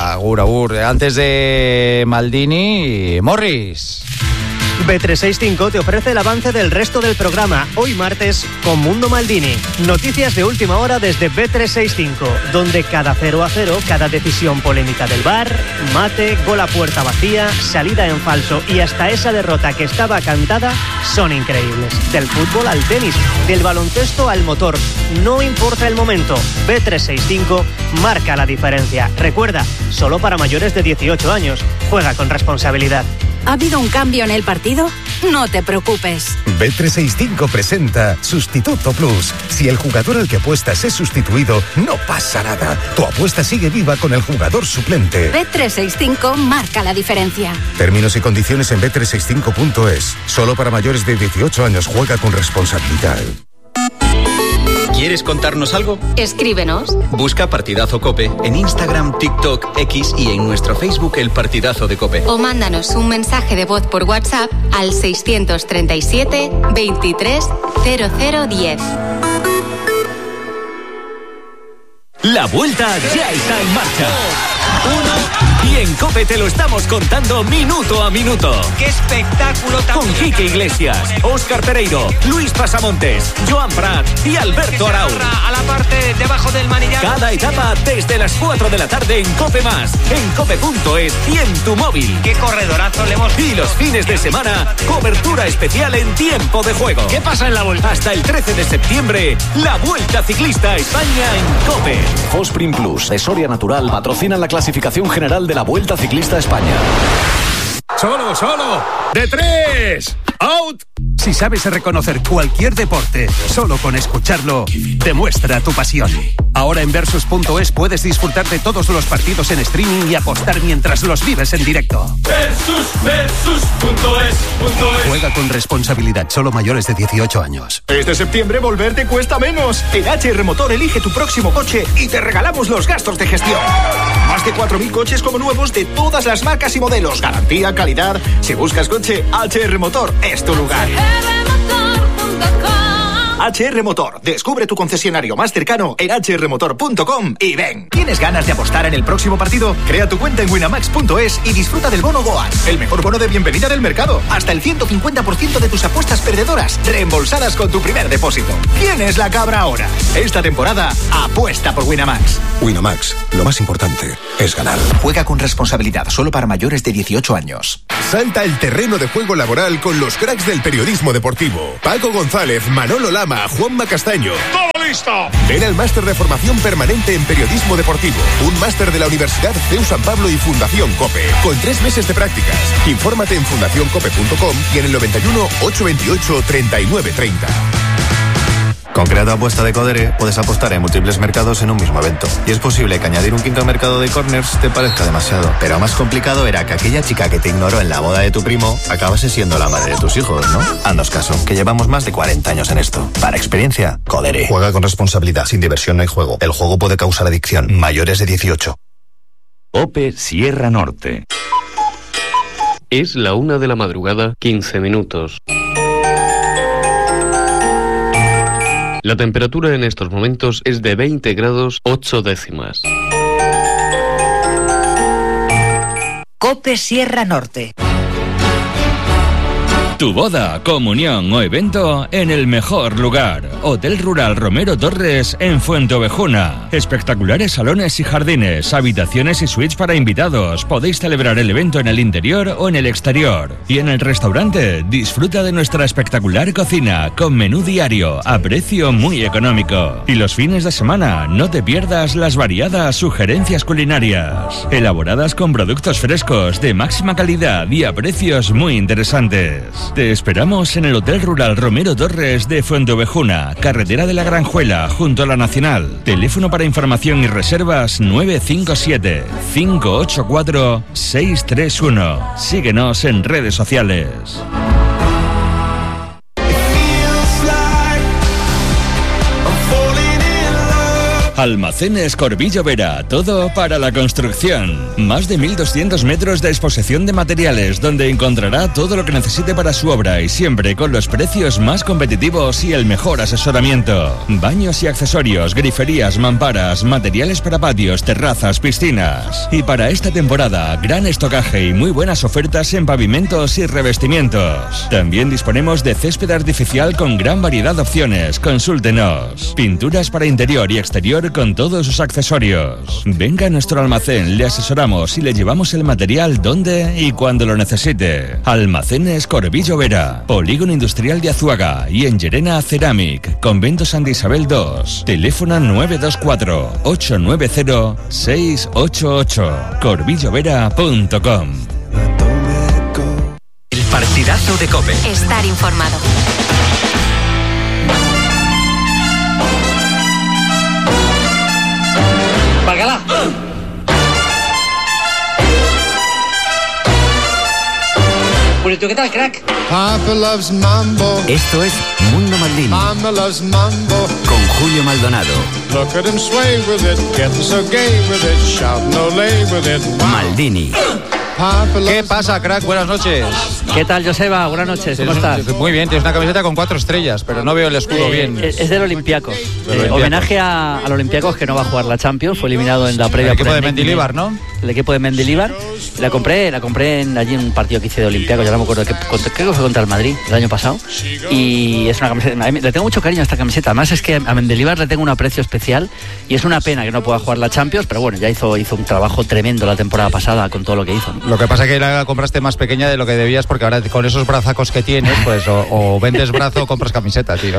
Agur. Antes de Maldini, Morris. Bet365 te ofrece el avance del resto del programa, hoy martes, con Mundo Maldini. Noticias de última hora desde Bet365, donde cada 0-0, cada decisión polémica del VAR, mate, gol a puerta vacía, salida en falso y hasta esa derrota que estaba cantada, son increíbles. Del fútbol al tenis, del baloncesto al motor, no importa el momento, Bet365 marca la diferencia. Recuerda, solo para mayores de 18 años. Juega con responsabilidad. ¿Ha habido un cambio en el partido? No te preocupes. Bet365 presenta Sustituto Plus. Si el jugador al que apuestas es sustituido, no pasa nada. Tu apuesta sigue viva con el jugador suplente. Bet365 marca la diferencia. Términos y condiciones en bet365.es. Solo para mayores de 18 años. Juega con responsabilidad. ¿Quieres contarnos algo? Escríbenos. Busca Partidazo COPE en Instagram, TikTok, X y en nuestro Facebook El Partidazo de COPE. O mándanos un mensaje de voz por WhatsApp al 637 23 0010. La vuelta ya está en marcha. Y en COPE te lo estamos contando minuto a minuto. ¡Qué espectáculo tan Con Quique Iglesias, Óscar Pereiro, Luis Pasamontes, Joan Prat y Alberto Arauz. A la parte debajo del manillar. Cada etapa desde las 4 de la tarde en COPE+, en cope.es y en tu móvil. ¡Qué corredorazo le hemos visto! Y los fines de semana, cobertura especial en tiempo de juego. ¿Qué pasa en la vuelta? Hasta el 13 de septiembre, la Vuelta Ciclista a España en COPE. Fosprint Plus de Soria Natural patrocina la clasificación general de la Vuelta Ciclista a España. ¡Solo! ¡De 3! ¡Out! Si sabes reconocer cualquier deporte solo con escucharlo, demuestra tu pasión. Ahora en Versus.es puedes disfrutar de todos los partidos en streaming y apostar mientras los vives en directo. Versus.es. Juega con responsabilidad, solo mayores de 18 años. Este septiembre volver te cuesta menos. En HR Motor elige tu próximo coche y te regalamos los gastos de gestión. Más de 4.000 coches como nuevos de todas las marcas y modelos. Garantía, calidad. Si buscas coche, HR Motor es tu lugar. HR Motor. Descubre tu concesionario más cercano en hrmotor.com y ven. ¿Tienes ganas de apostar en el próximo partido? Crea tu cuenta en winamax.es y disfruta del bono Goas, el mejor bono de bienvenida del mercado. Hasta el 150% de tus apuestas perdedoras reembolsadas con tu primer depósito. ¿Quién es la cabra ahora? Esta temporada, apuesta por Winamax. Winamax, lo más importante es ganar. Juega con responsabilidad, solo para mayores de 18 años. Salta el terreno de juego laboral con los cracks del periodismo deportivo. Paco González, Manolo Lama, Juanma Castaño. ¡Todo listo! Ven al máster de formación permanente en periodismo deportivo. Un máster de la Universidad CEU San Pablo y Fundación COPE. Con 3 meses de prácticas. Infórmate en fundacioncope.com y en el 91 828 3930. Con Creato Apuesta de Codere puedes apostar en múltiples mercados en un mismo evento. Y es posible que añadir un quinto mercado de corners te parezca demasiado. Pero más complicado era que aquella chica que te ignoró en la boda de tu primo acabase siendo la madre de tus hijos, ¿no? Haznos caso, que llevamos más de 40 años en esto. Para experiencia, Codere. Juega con responsabilidad. Sin diversión no hay juego. El juego puede causar adicción. Mayores de 18. OPE Sierra Norte. Es la 1 de la madrugada, 15 minutos. La temperatura en estos momentos es de 20 grados 8 décimas. COPE Sierra Norte. Tu boda, comunión o evento en el mejor lugar. Hotel Rural Romero Torres en Fuenteovejuna. Espectaculares salones y jardines, habitaciones y suites para invitados. Podéis celebrar el evento en el interior o en el exterior. Y en el restaurante, disfruta de nuestra espectacular cocina con menú diario a precio muy económico. Y los fines de semana, no te pierdas las variadas sugerencias culinarias, elaboradas con productos frescos de máxima calidad y a precios muy interesantes. Te esperamos en el Hotel Rural Romero Torres de Fuenteovejuna, carretera de la Granjuela, junto a la Nacional. Teléfono para información y reservas 957-584-631. Síguenos en redes sociales. Almacenes Corbillo Vera, todo para la construcción. Más de 1.200 metros de exposición de materiales, donde encontrará todo lo que necesite para su obra y siempre con los precios más competitivos y el mejor asesoramiento. Baños y accesorios, griferías, mamparas, materiales para patios, terrazas, piscinas. Y para esta temporada, gran estocaje y muy buenas ofertas en pavimentos y revestimientos. También disponemos de césped artificial con gran variedad de opciones. Consúltenos. Pinturas para interior y exterior con todos sus accesorios. Venga a nuestro almacén, le asesoramos y le llevamos el material donde y cuando lo necesite. Almacenes Corbillo Vera, Polígono Industrial de Azuaga y en Llerena Ceramic, Convento Santa Isabel 2. Teléfono 924-890-688. corbillovera.com. El partidazo de COPE. Estar informado. ¡Bacalá! Bonito, ¿qué tal, crack? Papa loves mambo. Esto es Mundo Maldini. Mama loves mambo. Con Julio Maldonado. Look at him sway with it, getting so gay with it, shout no lay with it. Wow. Maldini. ¿Qué pasa, crack? Buenas noches. ¿Qué tal, Joseba? Buenas noches, ¿cómo estás? Muy bien, tienes una camiseta con 4 estrellas, pero no veo el escudo bien. Es del Olympiacos. Homenaje al Olympiacos, que no va a jugar la Champions, fue eliminado en la previa. El equipo de Mendilibar, ¿no? El equipo de Mendilibar. La compré allí en un partido que hice de Olympiacos, ya no me acuerdo, creo que fue contra el Madrid el año pasado. Y es una camiseta, le tengo mucho cariño a esta camiseta. Además es que a Mendilibar le tengo un aprecio especial y es una pena que no pueda jugar la Champions, pero bueno, ya hizo un trabajo tremendo la temporada pasada con todo lo que hizo, ¿no? Lo que pasa es que la compraste más pequeña de lo que debías, porque ahora con esos brazacos que tienes, pues o vendes brazo o compras camiseta, tío.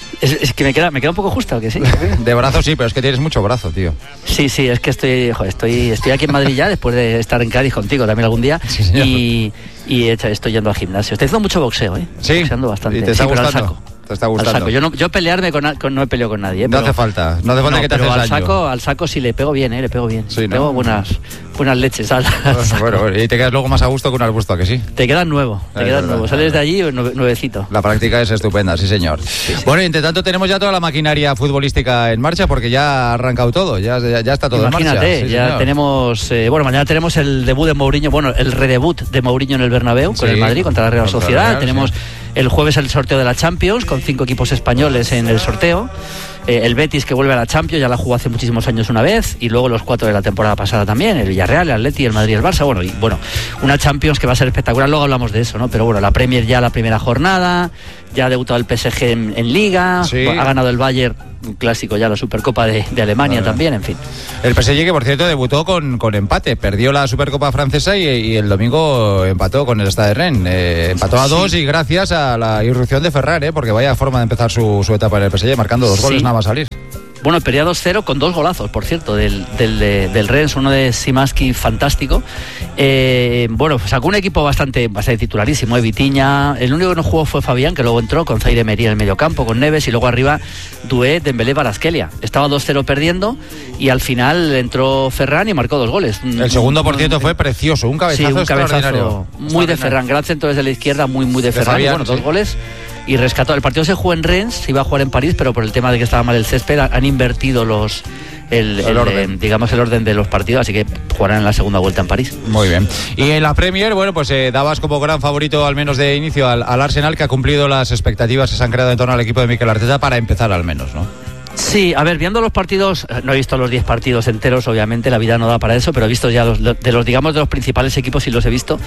Es que me queda un poco justa, ¿o que sí? De brazo sí, pero es que tienes mucho brazo, tío. Sí, es que estoy aquí en Madrid ya, después de estar en Cádiz contigo también algún día. Sí, señor. Y estoy yendo al gimnasio. Estoy haciendo mucho boxeo, ¿eh? Sí. Boxeando bastante. ¿Y te está pero gustando? al saco. Te está gustando. Al saco. Yo pelearme no he peleado con nadie. No hace falta que te haces daño. Al saco sí le pego bien, le pego bien. Sí, ¿no? Pego buenas leches al saco. Bueno, y te quedas luego más a gusto que un arbusto, ¿a que sí? Te quedas nuevo. Sales de allí nuevecito. La práctica es estupenda, sí señor. Sí. Bueno, y entre tanto tenemos ya toda la maquinaria futbolística en marcha porque ya ha arrancado todo, ya está todo en marcha. Imagínate, sí, ya señor. tenemos, mañana tenemos el debut de Mourinho, el redebut de Mourinho en el Bernabéu con el Madrid contra la Real Sociedad. Tenemos el jueves el sorteo de la Champions con 5 equipos españoles en el sorteo. El Betis que vuelve a la Champions, ya la jugó hace muchísimos años una vez, y luego los 4 de la temporada pasada también, el Villarreal, el Atleti, el Madrid y el Barça. Una Champions que va a ser espectacular, luego hablamos de eso, ¿no? Pero la Premier ya la primera jornada, ya ha debutado el PSG en Liga, ha ganado el Bayern, un clásico ya, la Supercopa de Alemania también, en fin. El PSG que, por cierto, debutó con empate, perdió la Supercopa francesa y el domingo empató con el Stade Rennes, empató a 2 y gracias a la irrupción de Ferran, porque vaya forma de empezar su etapa en el PSG, marcando 2 goles nada más salir. Bueno, perdía 2-0 con 2 golazos, por cierto, del Rennes, uno de Szymański fantástico. Sacó un equipo bastante titularísimo, Vitinha. El único que no jugó fue Fabián, que luego entró con Zaire Emery en el mediocampo, con Neves, y luego arriba Doué, Dembélé, Kvaratskhelia. Estaba 2-0 perdiendo y al final entró Ferran y marcó 2 goles. El segundo, por cierto, fue precioso, un cabezazo extraordinario. Muy de Ferran, gran centro desde la izquierda, muy de Ferran. Fabián, 2 goles. Y rescató. El partido se jugó en Rennes, se iba a jugar en París, pero por el tema de que estaba mal el césped han invertido el orden de los partidos, así que jugarán en la segunda vuelta en París. Muy bien. Y en la Premier, dabas como gran favorito, al menos de inicio, al Arsenal, que ha cumplido las expectativas que se han creado en torno al equipo de Mikel Arteta para empezar al menos, ¿no? Sí, a ver, viendo los partidos, no he visto los 10 partidos enteros, obviamente, la vida no da para eso, pero he visto ya de los principales equipos, y los he visto,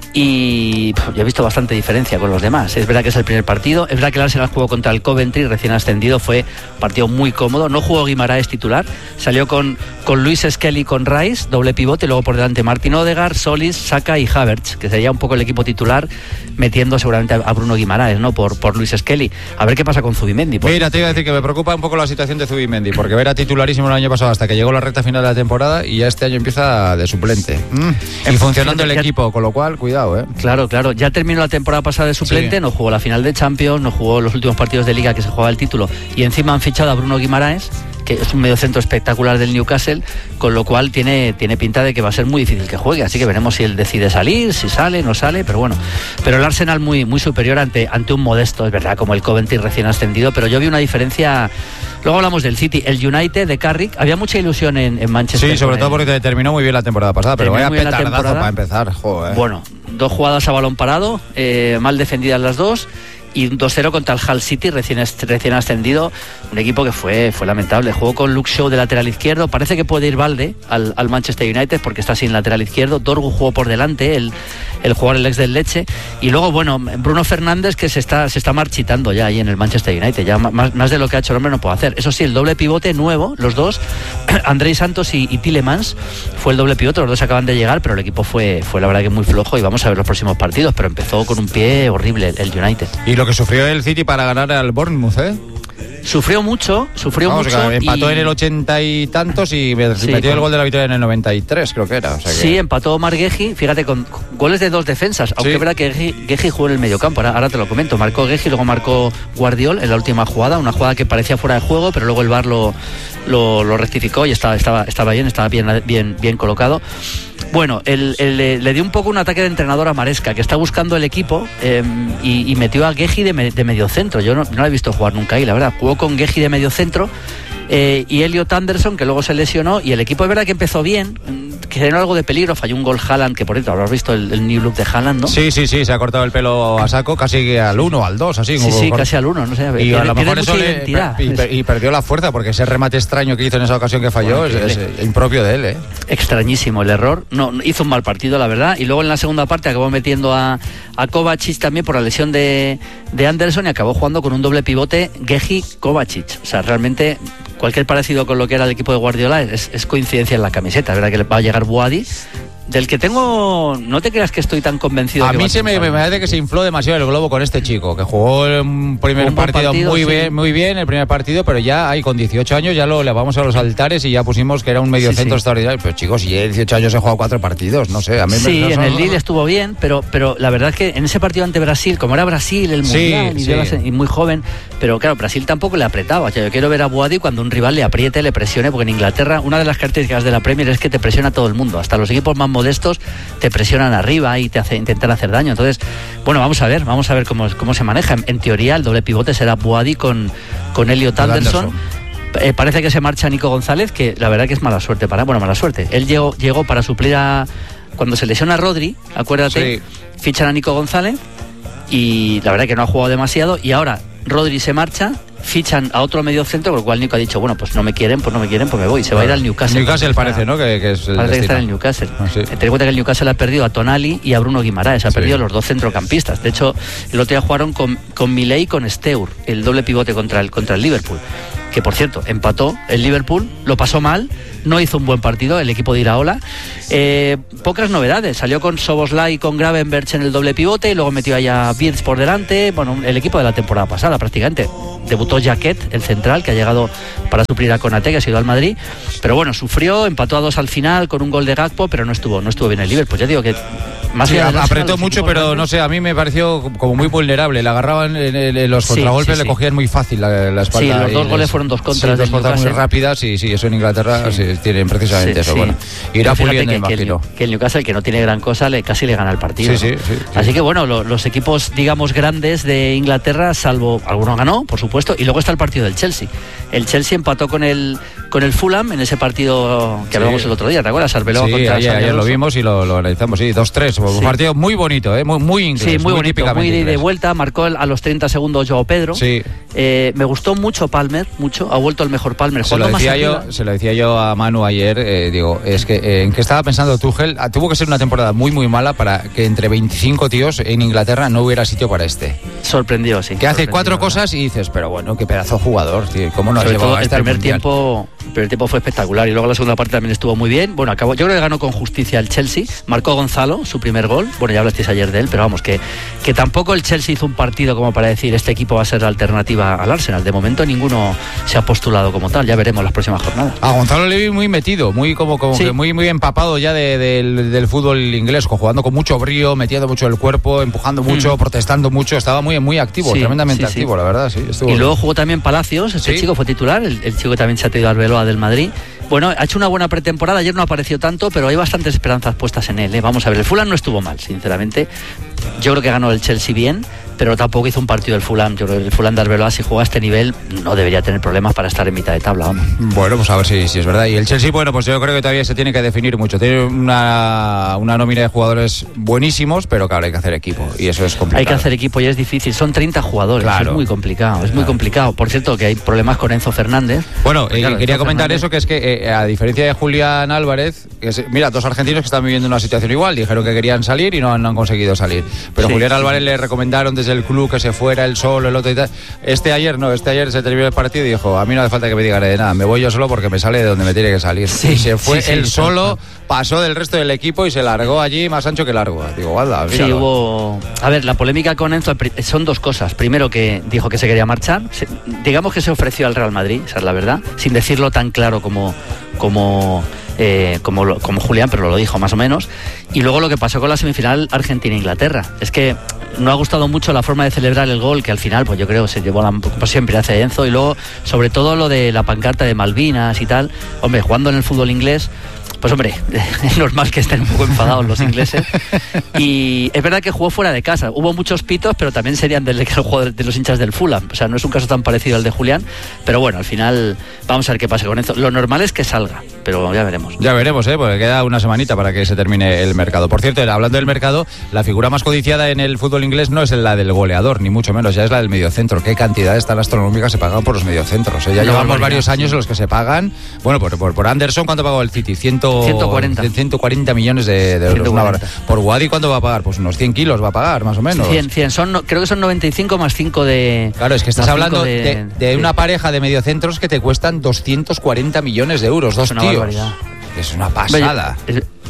y ya he visto bastante diferencia con los demás. Es verdad que es el primer partido, es verdad que el Arsenal jugó contra el Coventry, recién ascendido, fue un partido muy cómodo, no jugó Guimaraes titular, salió con Luis Skelly, con Rice, doble pivote, luego por delante Martin Odegaard, Solis, Saka y Havertz, que sería un poco el equipo titular, metiendo seguramente a Bruno Guimaraes, ¿no? Por Luis Skelly. A ver qué pasa con Zubimendi. Mira, te iba a decir que me preocupa un poco la situación de Zubimendi, porque era titularísimo el año pasado hasta que llegó la recta final de la temporada y ya este año empieza de suplente. Y funcionando el equipo, con lo cual, cuidado, Claro, ya terminó la temporada pasada de suplente, no jugó la final de Champions, no jugó los últimos partidos de Liga que se jugaba el título, y encima han fichado a Bruno Guimaraes, que es un mediocentro espectacular del Newcastle, con lo cual tiene pinta de que va a ser muy difícil que juegue, así que veremos si él decide salir, si sale, no sale, pero el Arsenal muy superior ante un modesto, es verdad, como el Coventry recién ascendido, pero yo vi una diferencia. Luego hablamos del City, el United de Carrick, había mucha ilusión en Manchester. Sí, sobre todo porque terminó muy bien la temporada pasada, pero vaya petardazo para empezar, joder. 2 jugadas a balón parado, mal defendidas las 2, y 2-0 contra el Hull City, recién ascendido, un equipo que fue lamentable. Jugó con Luke Shaw de lateral izquierdo, parece que puede ir Valde al Manchester United porque está sin lateral izquierdo. Dorgu jugó por delante, el jugador, el ex del Lecce, y luego Bruno Fernández, que se está marchitando ya ahí en el Manchester United, ya más de lo que ha hecho el hombre no puede hacer. Eso sí, el doble pivote nuevo, los dos, Andrei Santos y Tielemans, fue el doble pivote, los dos acaban de llegar, pero el equipo fue la verdad que muy flojo, y vamos a ver los próximos partidos, pero empezó con un pie horrible el United. Y lo que sufrió el City para ganar al Bournemouth, Sufrió mucho. Empató en el 80 y tantos y metió el gol de la victoria en el 93, creo que era. O sea que... Sí, empató Omar Guehi, fíjate, con goles de 2 defensas, aunque es verdad que Guehi jugó en el mediocampo, ahora te lo comento. Marcó Guehi, luego marcó Guardiol en la última jugada, una jugada que parecía fuera de juego, pero luego el VAR lo rectificó y estaba bien colocado. Le dio un poco un ataque de entrenador a Maresca, que está buscando el equipo, y metió a Guehi de mediocentro. Yo no la he visto jugar nunca ahí, la verdad. Jugó con Guehi de mediocentro, y Elliot Anderson, que luego se lesionó, y el equipo es verdad que empezó bien, que generó algo de peligro, falló un gol Haaland, que por cierto habrás visto el new look de Haaland, ¿no? Sí, se ha cortado el pelo a saco, casi al 1, al 2, así. Sí, casi al 1, no sé. Y a lo mejor eso y perdió la fuerza, porque ese remate extraño que hizo en esa ocasión que falló es impropio de él, Extrañísimo el error, no hizo un mal partido, la verdad, y luego en la segunda parte acabó metiendo a Kovacic también por la lesión de Anderson, y acabó jugando con un doble pivote Guehi-Kovacic. O sea, realmente cualquier parecido con lo que era el equipo de Guardiola es coincidencia en la camiseta. Es verdad que va a llegar Boadi, Del que tengo, no te creas que estoy tan convencido. A mí me parece que se infló demasiado el globo con este chico, que jugó un primer partido muy bien, el primer partido, pero ya ahí con 18 años ya le vamos a los altares y ya pusimos que era un mediocentro extraordinario. Pero chicos, si 18 años he jugado 4 partidos, no sé. A mí en el Lille estuvo bien, pero la verdad es que en ese partido ante Brasil, como era Brasil, el Mundial, y muy joven, pero claro, Brasil tampoco le apretaba. O sea, yo quiero ver a Boadi cuando un rival le apriete, le presione, porque en Inglaterra una de las características de la Premier es que te presiona todo el mundo, hasta los equipos más modestos te presionan arriba y intentan hacer daño. Entonces, bueno, vamos a ver cómo se maneja. En teoría el doble pivote será Boadi con Elliot Anderson. Parece que se marcha Nico González, que la verdad que es mala suerte mala suerte. Él llegó para suplir cuando se lesiona a Rodri, acuérdate, fichan a Nico González y la verdad que no ha jugado demasiado, y ahora Rodri se marcha, fichan a otro medio centro, con lo cual Nico ha dicho, bueno, pues no me quieren, pues me voy. Se va a ir al Newcastle. Newcastle parece, ¿no? Que es el parece que está en el Newcastle. Ten en cuenta que el Newcastle ha perdido a Tonali y a Bruno Guimaraes, ha perdido los 2 centrocampistas. De hecho, el otro día jugaron con Milei y con Steur, el doble pivote contra el Liverpool. Que por cierto, empató el Liverpool, lo pasó mal, no hizo un buen partido el equipo de Iraola. Pocas novedades, salió con Szoboszlai y con Gravenberch en el doble pivote, y luego metió allá a Wirtz por delante. Bueno, el equipo de la temporada pasada prácticamente. Debutó Jaquet, el central, que ha llegado para suplir a Konaté, que ha sido al Madrid, pero bueno, sufrió, empató a 2 al final con un gol de Gakpo, pero no estuvo bien el Liverpool. Ya digo que más apretó mucho, pero no sé, a mí me pareció como muy vulnerable. Le agarraban en los contragolpes, le cogían muy fácil la espalda. Sí, los 2 goles fueron 2 contras. 2 contras muy rápidas, y eso en Inglaterra tienen precisamente eso. Bueno, irá puliendo, imagino. Que el Newcastle, que no tiene gran cosa, casi le gana el partido. Así que bueno, los equipos, digamos, grandes de Inglaterra, salvo algunos ganó, por supuesto, y luego está el partido del Chelsea. El Chelsea empató con el Fulham en ese partido que hablamos el otro día, ¿te acuerdas? Arbeloa contra ayer lo vimos y lo analizamos, 2-3, un partido muy bonito, muy inglés, muy bonito, muy de vuelta. Marcó a los 30 segundos Joao Pedro. Me gustó mucho Palmer, ha vuelto el mejor Palmer. Se lo decía yo a Manu ayer, digo, es que en qué estaba pensando Tuchel. Tuvo que ser una temporada muy muy mala para que entre 25 tíos en Inglaterra no hubiera sitio para este. Sorprendió, sí. Que hace 4 cosas y dices, pero bueno, qué pedazo de jugador, tío. ¿Cómo no ha llevado el primer tiempo? El primer tiempo fue espectacular, y luego la segunda parte también estuvo muy bien. Bueno, yo creo que ganó con justicia el Chelsea. Marcó Gonzalo su primer gol. Bueno, ya hablasteis ayer de él, pero vamos, que tampoco el Chelsea hizo un partido como para decir este equipo va a ser la alternativa al Arsenal. De momento ninguno se ha postulado como tal. Ya veremos las próximas jornadas. A Gonzalo le vi muy metido, muy que muy empapado ya del fútbol inglés, jugando con mucho brío, metiendo mucho el cuerpo, empujando mucho, protestando mucho. Estaba muy activo, tremendamente activo, la verdad. Y luego jugó también Palacios, chico fue titular, el chico que también se ha traído al Arbeloa del Madrid. Bueno, ha hecho una buena pretemporada, ayer no apareció tanto, pero hay bastantes esperanzas puestas en él. Vamos a ver, el Fulham no estuvo mal, sinceramente. Yo creo que ganó el Chelsea bien, pero tampoco hizo un partido del Fulham. Yo creo que el Fulham de Arbeloa, si juega a este nivel, no debería tener problemas para estar en mitad de tabla. Vamos. Bueno, pues a ver si es verdad. Y el Chelsea, bueno, pues yo creo que todavía se tiene que definir mucho. Tiene una nómina de jugadores buenísimos, pero claro, hay que hacer equipo, y eso es complicado. Hay que hacer equipo y es difícil. Son 30 jugadores, claro. Es muy complicado. Por cierto, que hay problemas con Enzo Fernández. Bueno, quería comentar eso, que es que a diferencia de Julián Álvarez, mira, 2 argentinos que están viviendo una situación igual, dijeron que querían salir y no han conseguido salir. Pero Julián Álvarez le recomendaron desde el club que se fuera él solo, el otro y tal. Ayer se terminó el partido y dijo, a mí no hace falta que me digan de nada, me voy yo solo porque me sale de donde me tiene que salir. Y se fue él solo, pasó del resto del equipo y se largó allí más ancho que largo. Digo, guarda, sí, hubo... A ver, la polémica con Enzo son 2 cosas. Primero, que dijo que se quería marchar. Digamos que se ofreció al Real Madrid, esa es la verdad, sin decirlo tan claro como Julián, pero lo dijo más o menos. Y luego lo que pasó con la semifinal Argentina-Inglaterra, es que no ha gustado mucho la forma de celebrar el gol, que al final, pues yo creo, se llevó siempre hace Enzo. Y luego, sobre todo, lo de la pancarta de Malvinas y tal. Hombre, jugando en el fútbol inglés, pues hombre, es normal que estén un poco enfadados los ingleses. Y es verdad que jugó fuera de casa. Hubo muchos pitos, pero también serían de los hinchas del Fulham. O sea, no es un caso tan parecido al de Julián. Pero bueno, al final vamos a ver qué pasa con eso. Lo normal es que salga, pero ya veremos. Ya veremos, porque queda una semanita para que se termine el mercado. Por cierto, hablando del mercado, la figura más codiciada en el fútbol inglés no es la del goleador, ni mucho menos, ya es la del mediocentro. Qué cantidades tan astronómicas se pagan por los mediocentros. Ya llevamos varios años en los que se pagan. Bueno, por Anderson, ¿cuánto pagó el City? 140 millones de euros. 140. Por Wadi, ¿cuánto va a pagar? Pues unos 100 kilos va a pagar, más o menos. 100. Creo que son 95 más 5 de... Claro, es que estás hablando de una pareja de mediocentros que te cuestan 240 millones de euros. 2 tíos. Barbaridad. Es una pasada.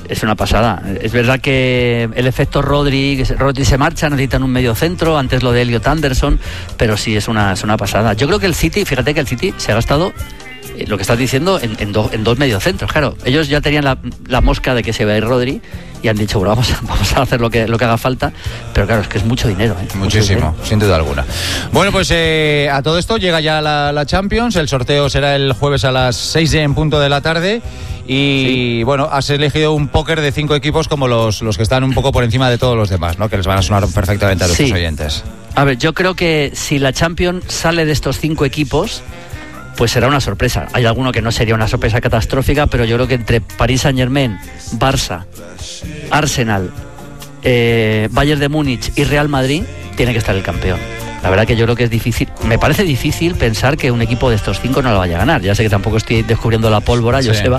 Es una pasada. Es verdad que el efecto Rodri se marcha, necesitan un medio centro, antes lo de Elliot Anderson, pero sí, es una pasada. Yo creo que el City, fíjate que el City se ha gastado lo que estás diciendo en dos mediocentros. Claro, ellos ya tenían la mosca de que se iba a ir Rodri y han dicho, bueno, vamos a hacer lo que haga falta, pero claro, es que es mucho dinero, ¿eh? Muchísimo, sin duda alguna. Bueno, pues a todo esto llega ya la Champions. El sorteo será el jueves a las 6 en punto de la tarde. Y bueno, has elegido un póker de 5 equipos como los que están un poco por encima de todos los demás, ¿no? Que les van a sonar perfectamente a nuestros oyentes. A ver, yo creo que si la Champions sale de estos 5 equipos, pues será una sorpresa. Hay alguno que no sería una sorpresa catastrófica, pero yo creo que entre Paris Saint-Germain, Barça, Arsenal, Bayern de Múnich y Real Madrid tiene que estar el campeón. La verdad que yo creo que es difícil, me parece difícil pensar que un equipo de estos 5 no lo vaya a ganar. Ya sé que tampoco estoy descubriendo la pólvora, Joseba,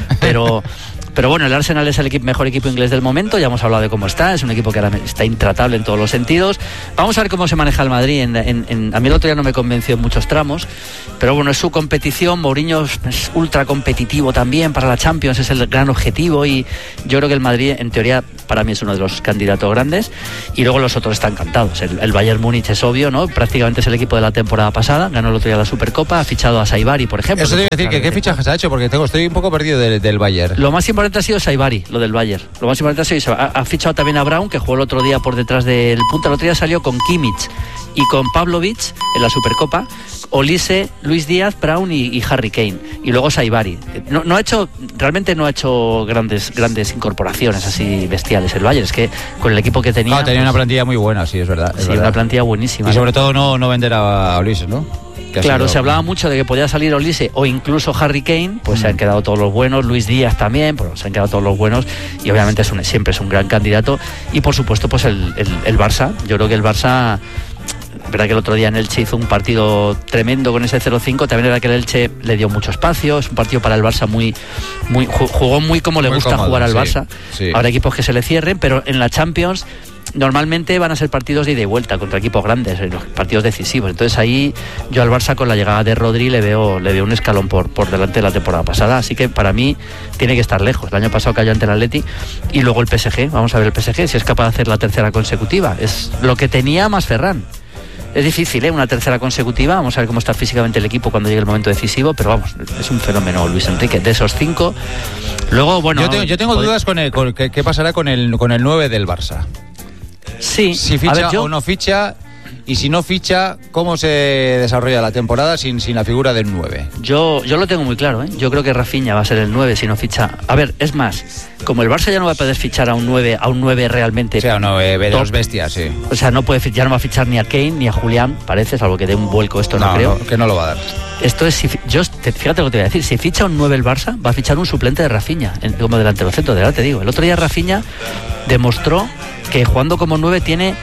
pero bueno, el Arsenal es el mejor equipo inglés del momento, ya hemos hablado de cómo está, es un equipo que ahora está intratable en todos los sentidos. Vamos a ver cómo se maneja el Madrid. A mí el otro día no me convenció en muchos tramos, pero bueno, es su competición. Mourinho es ultra competitivo también para la Champions, es el gran objetivo, y yo creo que el Madrid, en teoría, para mí es uno de los candidatos grandes, y luego los otros están cantados. El Bayern Múnich es obvio, ¿no? Prácticamente es el equipo de la temporada pasada, ganó el otro día la Supercopa, ha fichado a Saibari, por ejemplo. Eso te iba a decir, que ¿qué fichajes ha hecho? Porque estoy un poco perdido del Bayern. Lo más importante ha sido Saibari, lo del Bayern. Lo más importante ha sido ha fichado también a Brown, que jugó el otro día por detrás del punta. El otro día salió con Kimmich y con Pavlovic en la Supercopa, Olise, Luis Díaz, Brown y Harry Kane. Y luego Saibari. Realmente no ha hecho grandes incorporaciones así bestiales el Bayern. Es que con el equipo que tenía... tenía una plantilla muy buena, sí, es verdad. Sí, una plantilla buenísima. Y sobre todo no vender a Olise, ¿no? Claro, se hablaba mucho de que podía salir Olise o incluso Harry Kane, pues se han quedado todos los buenos, Luis Díaz también, pues se han quedado todos los buenos, y obviamente siempre es un gran candidato. Y por supuesto, pues el Barça. Yo creo que el Barça, verdad que el otro día en Elche hizo un partido tremendo con ese 0-5, también era que el Elche le dio mucho espacio, es un partido para el Barça jugó muy como le gusta cómodo, jugar al Barça. Sí. Habrá equipos que se le cierren, pero en la Champions normalmente van a ser partidos de ida y vuelta contra equipos grandes, los partidos decisivos. Entonces ahí yo al Barça, con la llegada de Rodri, le veo un escalón por delante de la temporada pasada, así que para mí tiene que estar lejos. El año pasado cayó ante el Atleti. Y luego el PSG, vamos a ver el PSG si es capaz de hacer la tercera consecutiva. Es lo que tenía más Ferran. Es difícil, una tercera consecutiva. Vamos a ver cómo está físicamente el equipo cuando llegue el momento decisivo, pero vamos, es un fenómeno Luis Enrique. De esos 5, luego, bueno... Yo tengo dudas con qué pasará con el 9 del Barça. Sí. Si ficha o no ficha, y si no ficha, ¿cómo se desarrolla la temporada sin la figura del 9? Yo lo tengo muy claro, ¿eh? Yo creo que Rafinha va a ser el 9 si no ficha. A ver, es más, como el Barça ya no va a poder fichar a un 9 realmente. O sea, un 9 de dos bestias, sí. O sea, ya no va a fichar ni a Kane ni a Julián, parece, salvo que dé un vuelco, esto no creo. No, que no lo va a dar. Esto es, fíjate lo que te voy a decir, si ficha un 9 el Barça, va a fichar un suplente de Rafinha como delantero centro, de verdad te digo. El otro día Rafinha demostró que jugando como 9 tiene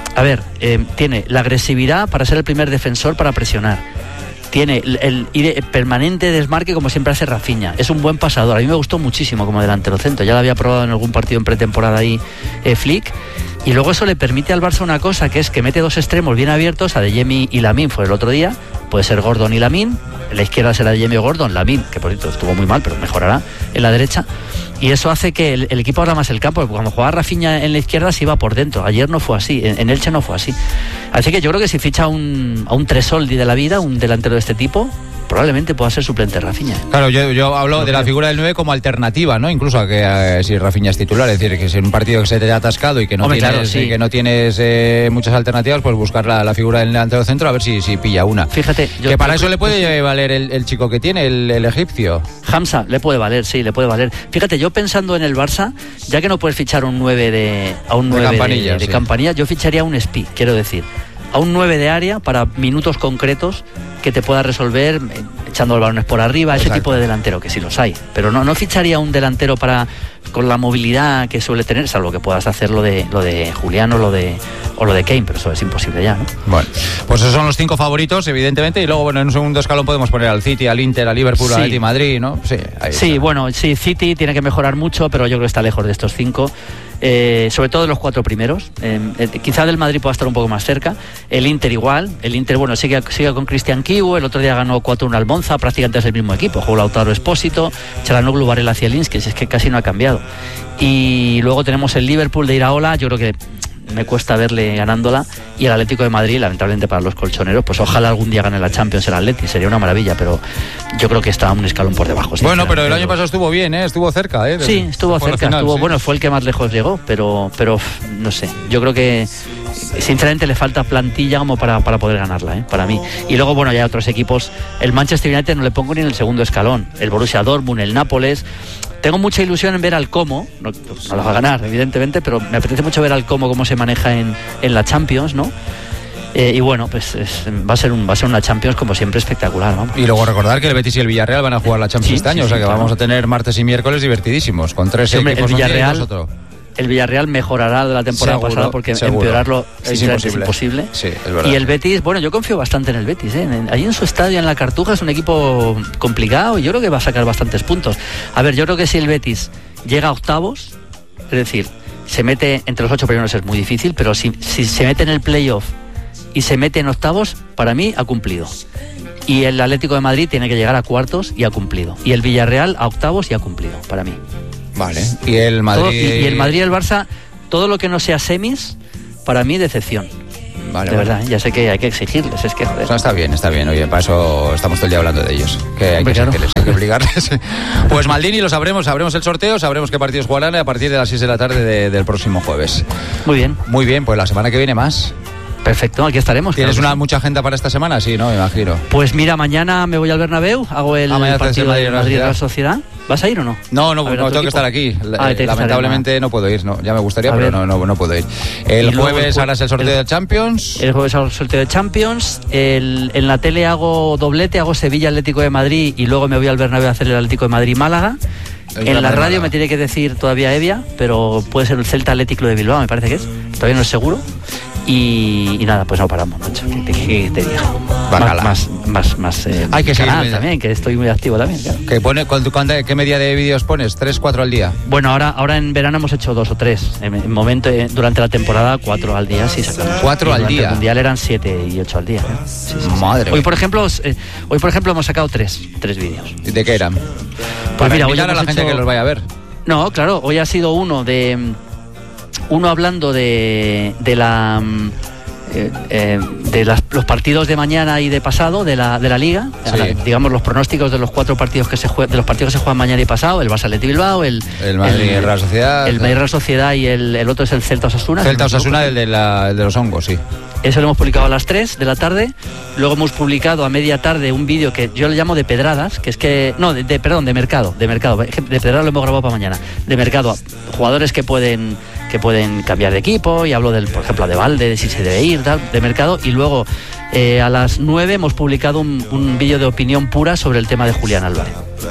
la agresividad para ser el primer defensor, para presionar. Tiene el permanente desmarque, como siempre hace Rafinha. Es un buen pasador. A mí me gustó muchísimo como delantero centro. Ya lo había probado en algún partido en pretemporada ahí Flick. Y luego eso le permite al Barça una cosa, que es que mete dos extremos bien abiertos, a Adeyemi y Lamine fue el otro día. Puede ser Gordon y Lamine. En la izquierda será Adeyemi o Gordon. Lamine, que por cierto estuvo muy mal, pero mejorará en la derecha. Y eso hace que el equipo abra más el campo, porque cuando jugaba Rafinha en la izquierda se iba por dentro. Ayer no fue así, en Elche no fue así. Así que yo creo que si ficha a un Tresoldi de la vida, un delantero de este tipo, probablemente pueda ser suplente Rafinha. Claro, yo hablo de la figura del 9 como alternativa, ¿no? Incluso a que si Rafinha es titular, es decir, que si en un partido que se te ha atascado y que no tienes muchas alternativas, pues buscar la figura del delantero centro a ver si pilla una. Fíjate, que para eso le puede valer el chico que tiene, el egipcio. Hamza, le puede valer, sí, le puede valer. Fíjate, yo pensando en el Barça, ya que no puedes fichar un 9 de campanilla, yo ficharía un Espí, quiero decir. A un 9 de área para minutos concretos que te pueda resolver echando los balones por arriba. Exacto. Ese tipo de delantero, que sí los hay, pero no ficharía un delantero con la movilidad que suele tener, salvo que puedas hacer lo de Julián o lo de Kane, pero eso es imposible ya, ¿no? Bueno, pues esos son los 5 favoritos, evidentemente, y luego, bueno, en un segundo escalón podemos poner al City, al Inter, al Liverpool, al Atleti Madrid, ¿no? Sí, City tiene que mejorar mucho, pero yo creo que está lejos de estos 5. Sobre todo de los 4 primeros. Quizá del Madrid pueda estar un poco más cerca. El Inter igual. El Inter, bueno, sigue con Cristian Kiwu. El otro día ganó 4-1 al Monza, prácticamente es el mismo equipo. Jugó Lautaro Espósito, Çalhanoğlu, Varela, Zielinski, si es que casi no ha cambiado. demasiado. Y luego tenemos el Liverpool de Iraola, yo creo que me cuesta verle ganándola, y el Atlético de Madrid, lamentablemente para los colchoneros, pues ojalá algún día gane la Champions el Atleti, sería una maravilla, pero yo creo que está un escalón por debajo. Bueno, pero el año pasado estuvo bien, estuvo cerca, sí, estuvo cerca, final, sí. Bueno, fue el que más lejos llegó, pero no sé, yo creo que sinceramente le falta plantilla como para poder ganarla, para mí. Y luego, bueno, ya hay otros equipos, el Manchester United no le pongo ni en el segundo escalón, el Borussia Dortmund, el Nápoles. Tengo mucha ilusión en ver al Como, no la va a ganar, evidentemente, pero me apetece mucho ver al Como cómo se maneja en la Champions, ¿no? Y bueno, pues va a ser una Champions como siempre espectacular, vamos. Y luego recordar que el Betis y el Villarreal van a jugar la Champions este año, o sea que claro, vamos a tener martes y miércoles divertidísimos, con 3 equipos. El Villarreal, el Villarreal mejorará de la temporada pasada, porque empeorarlo es imposible. Sí, es verdad. Y el Betis, bueno, yo confío bastante en el Betis, Allí en su estadio, en la Cartuja, es un equipo complicado y yo creo que va a sacar bastantes puntos. A ver, yo creo que si el Betis llega a octavos, es decir, se mete entre los 8 primeros es muy difícil, pero si se mete en el playoff y se mete en octavos, para mí ha cumplido. Y el Atlético de Madrid tiene que llegar a cuartos y ha cumplido. Y el Villarreal a octavos y ha cumplido, para mí. Vale. Y el Madrid... Y el Madrid y el Barça, todo lo que no sea semis, para mí decepción. Vale, de verdad, ya sé que hay que exigirles, es que joder. No, está bien, oye, para eso estamos todo el día hablando de ellos, que hay que exigirles, hay que obligarles. Pues Maldini, lo sabremos el sorteo, sabremos qué partidos jugarán a partir de las 6 de la tarde del próximo jueves. Muy bien. Muy bien, pues la semana que viene más. Perfecto, aquí estaremos. ¿Tienes mucha agenda para esta semana? Sí, ¿no? Me imagino. Pues mira, mañana me voy al Bernabéu, hago el partido de Madrid Real Sociedad. ¿Vas a ir o no? No, tengo que estar aquí. Lamentablemente no puedo ir, no. Ya me gustaría, pero no puedo ir. El jueves harás el sorteo de Champions. El jueves hago el sorteo de Champions. En la tele hago doblete, hago Sevilla Atlético de Madrid y luego me voy al Bernabéu a hacer el Atlético de Madrid Málaga. En la radio me tiene que decir todavía Evia, pero puede ser el Celta Atlético de Bilbao, me parece que es. Todavía no es seguro. Y nada, pues no paramos, macho. ¿Qué te digo? Más hay que seguir también, que estoy muy activo también, claro. ¿Qué media de vídeos pones? ¿3, 4 al día? Bueno, ahora en verano hemos hecho 2 o 3. Durante la temporada 4 al día, sí sacamos. 4 al día. El mundial eran 7 y 8 al día. Sí. Madre. Hoy por ejemplo hemos sacado 3 vídeos. ¿De qué eran? Pues mira, hoy a la gente que los vaya a ver. No, claro, hoy ha sido uno hablando de los partidos de mañana y de pasado de la Liga, sí. Digamos los pronósticos de los 4 partidos que se juegan mañana y pasado, el Barça Athletic Bilbao, el Madrid y Real Sociedad, el Madrid Real Sociedad y el otro es el Celta Osasuna. Celta Osasuna, el de los hongos, sí. Eso lo hemos publicado a las 3 de la tarde. Luego hemos publicado a media tarde un vídeo que yo le llamo de pedradas, que es que... No, de mercado. De pedradas lo hemos grabado para mañana. De mercado, jugadores que pueden cambiar de equipo, y hablo por ejemplo, de Valde, de si se debe ir, tal, de mercado. Y luego a las 9 hemos publicado un vídeo de opinión pura sobre el tema de Julián Álvarez.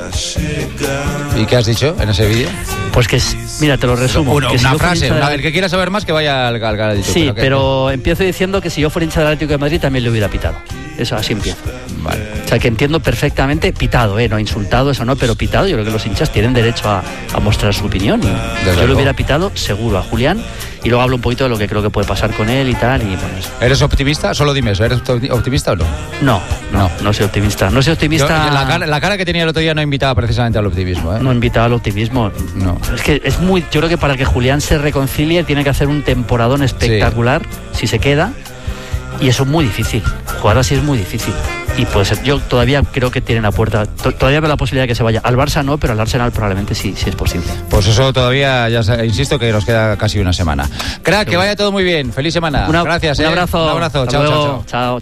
¿Y qué has dicho en ese vídeo? Pues que, mira, te lo resumo. Una frase, el que quiera saber más que vaya al canal. Sí, pero empiezo diciendo que si yo fuera hincha del Atlético de Madrid también le hubiera pitado. Eso, así empiezo. Vale. O sea, que entiendo perfectamente, pitado, no insultado, eso no, pero pitado. Yo creo que los hinchas tienen derecho a mostrar su opinión. Yo le hubiera pitado seguro a Julián, y luego hablo un poquito de lo que creo que puede pasar con él y tal. Y bueno, ¿eres optimista? Solo dime eso, ¿eres optimista o no? No soy optimista. No soy optimista. La cara que tenía el otro día no invitaba precisamente al optimismo, ¿eh? No invitaba al optimismo. No. Es que yo creo que para que Julián se reconcilie tiene que hacer un temporadón espectacular, sí, si se queda. Y eso es muy difícil. Jugar así es muy difícil. Y pues yo todavía creo que tienen la puerta. Todavía veo la posibilidad de que se vaya. Al Barça no, pero al Arsenal probablemente sí es posible. Pues eso todavía, insisto, que nos queda casi una semana. Crack, que vaya todo muy bien. Feliz semana. Gracias. Un abrazo. Un abrazo. Chao.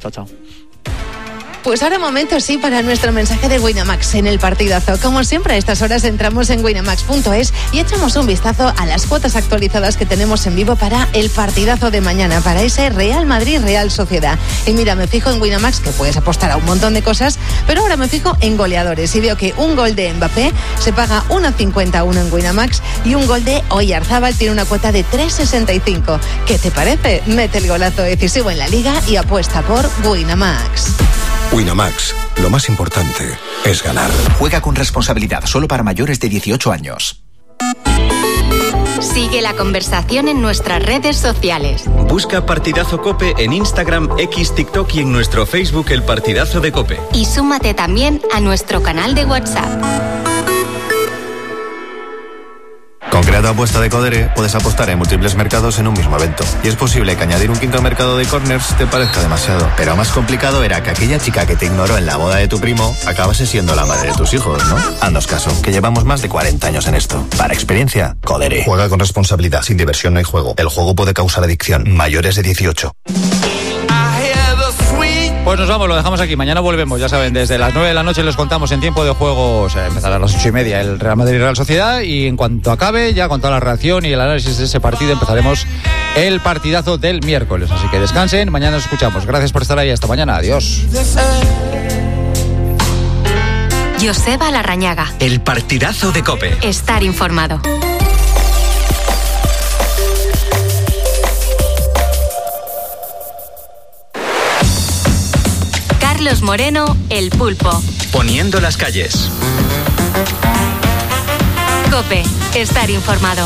Pues ahora momento sí para nuestro mensaje de Winamax en el partidazo. Como siempre a estas horas entramos en winamax.es y echamos un vistazo a las cuotas actualizadas que tenemos en vivo para el partidazo de mañana, para ese Real Madrid Real Sociedad. Y mira, me fijo en Winamax, que puedes apostar a un montón de cosas, pero ahora me fijo en goleadores y veo que un gol de Mbappé se paga 1,51 en Winamax y un gol de Oyarzábal tiene una cuota de 3,65. ¿Qué te parece? Mete el golazo decisivo en la Liga y apuesta por Winamax. Winamax, lo más importante es ganar. Juega con responsabilidad, solo para mayores de 18 años. Sigue la conversación en nuestras redes sociales. Busca Partidazo Cope en Instagram, X, TikTok y en nuestro Facebook El Partidazo de Cope. Y súmate también a nuestro canal de WhatsApp. Con Crea tu apuesta de Codere puedes apostar en múltiples mercados en un mismo evento. Y es posible que añadir un quinto mercado de corners te parezca demasiado. Pero más complicado era que aquella chica que te ignoró en la boda de tu primo acabase siendo la madre de tus hijos, ¿no? Haznos caso, que llevamos más de 40 años en esto. Para experiencia, Codere. Juega con responsabilidad. Sin diversión no hay juego. El juego puede causar adicción. Mayores de 18. Pues nos vamos, lo dejamos aquí. Mañana volvemos, ya saben, desde las 9 de la noche les contamos en tiempo de juego. O sea, empezará a las 8:30 el Real Madrid y Real Sociedad. Y en cuanto acabe, ya con toda la reacción y el análisis de ese partido, empezaremos el partidazo del miércoles. Así que descansen, mañana nos escuchamos. Gracias por estar ahí, hasta mañana, adiós. Joseba Larrañaga. El partidazo de COPE. Estar informado. Carlos Moreno, El Pulpo. Poniendo las calles. COPE. Estar informado.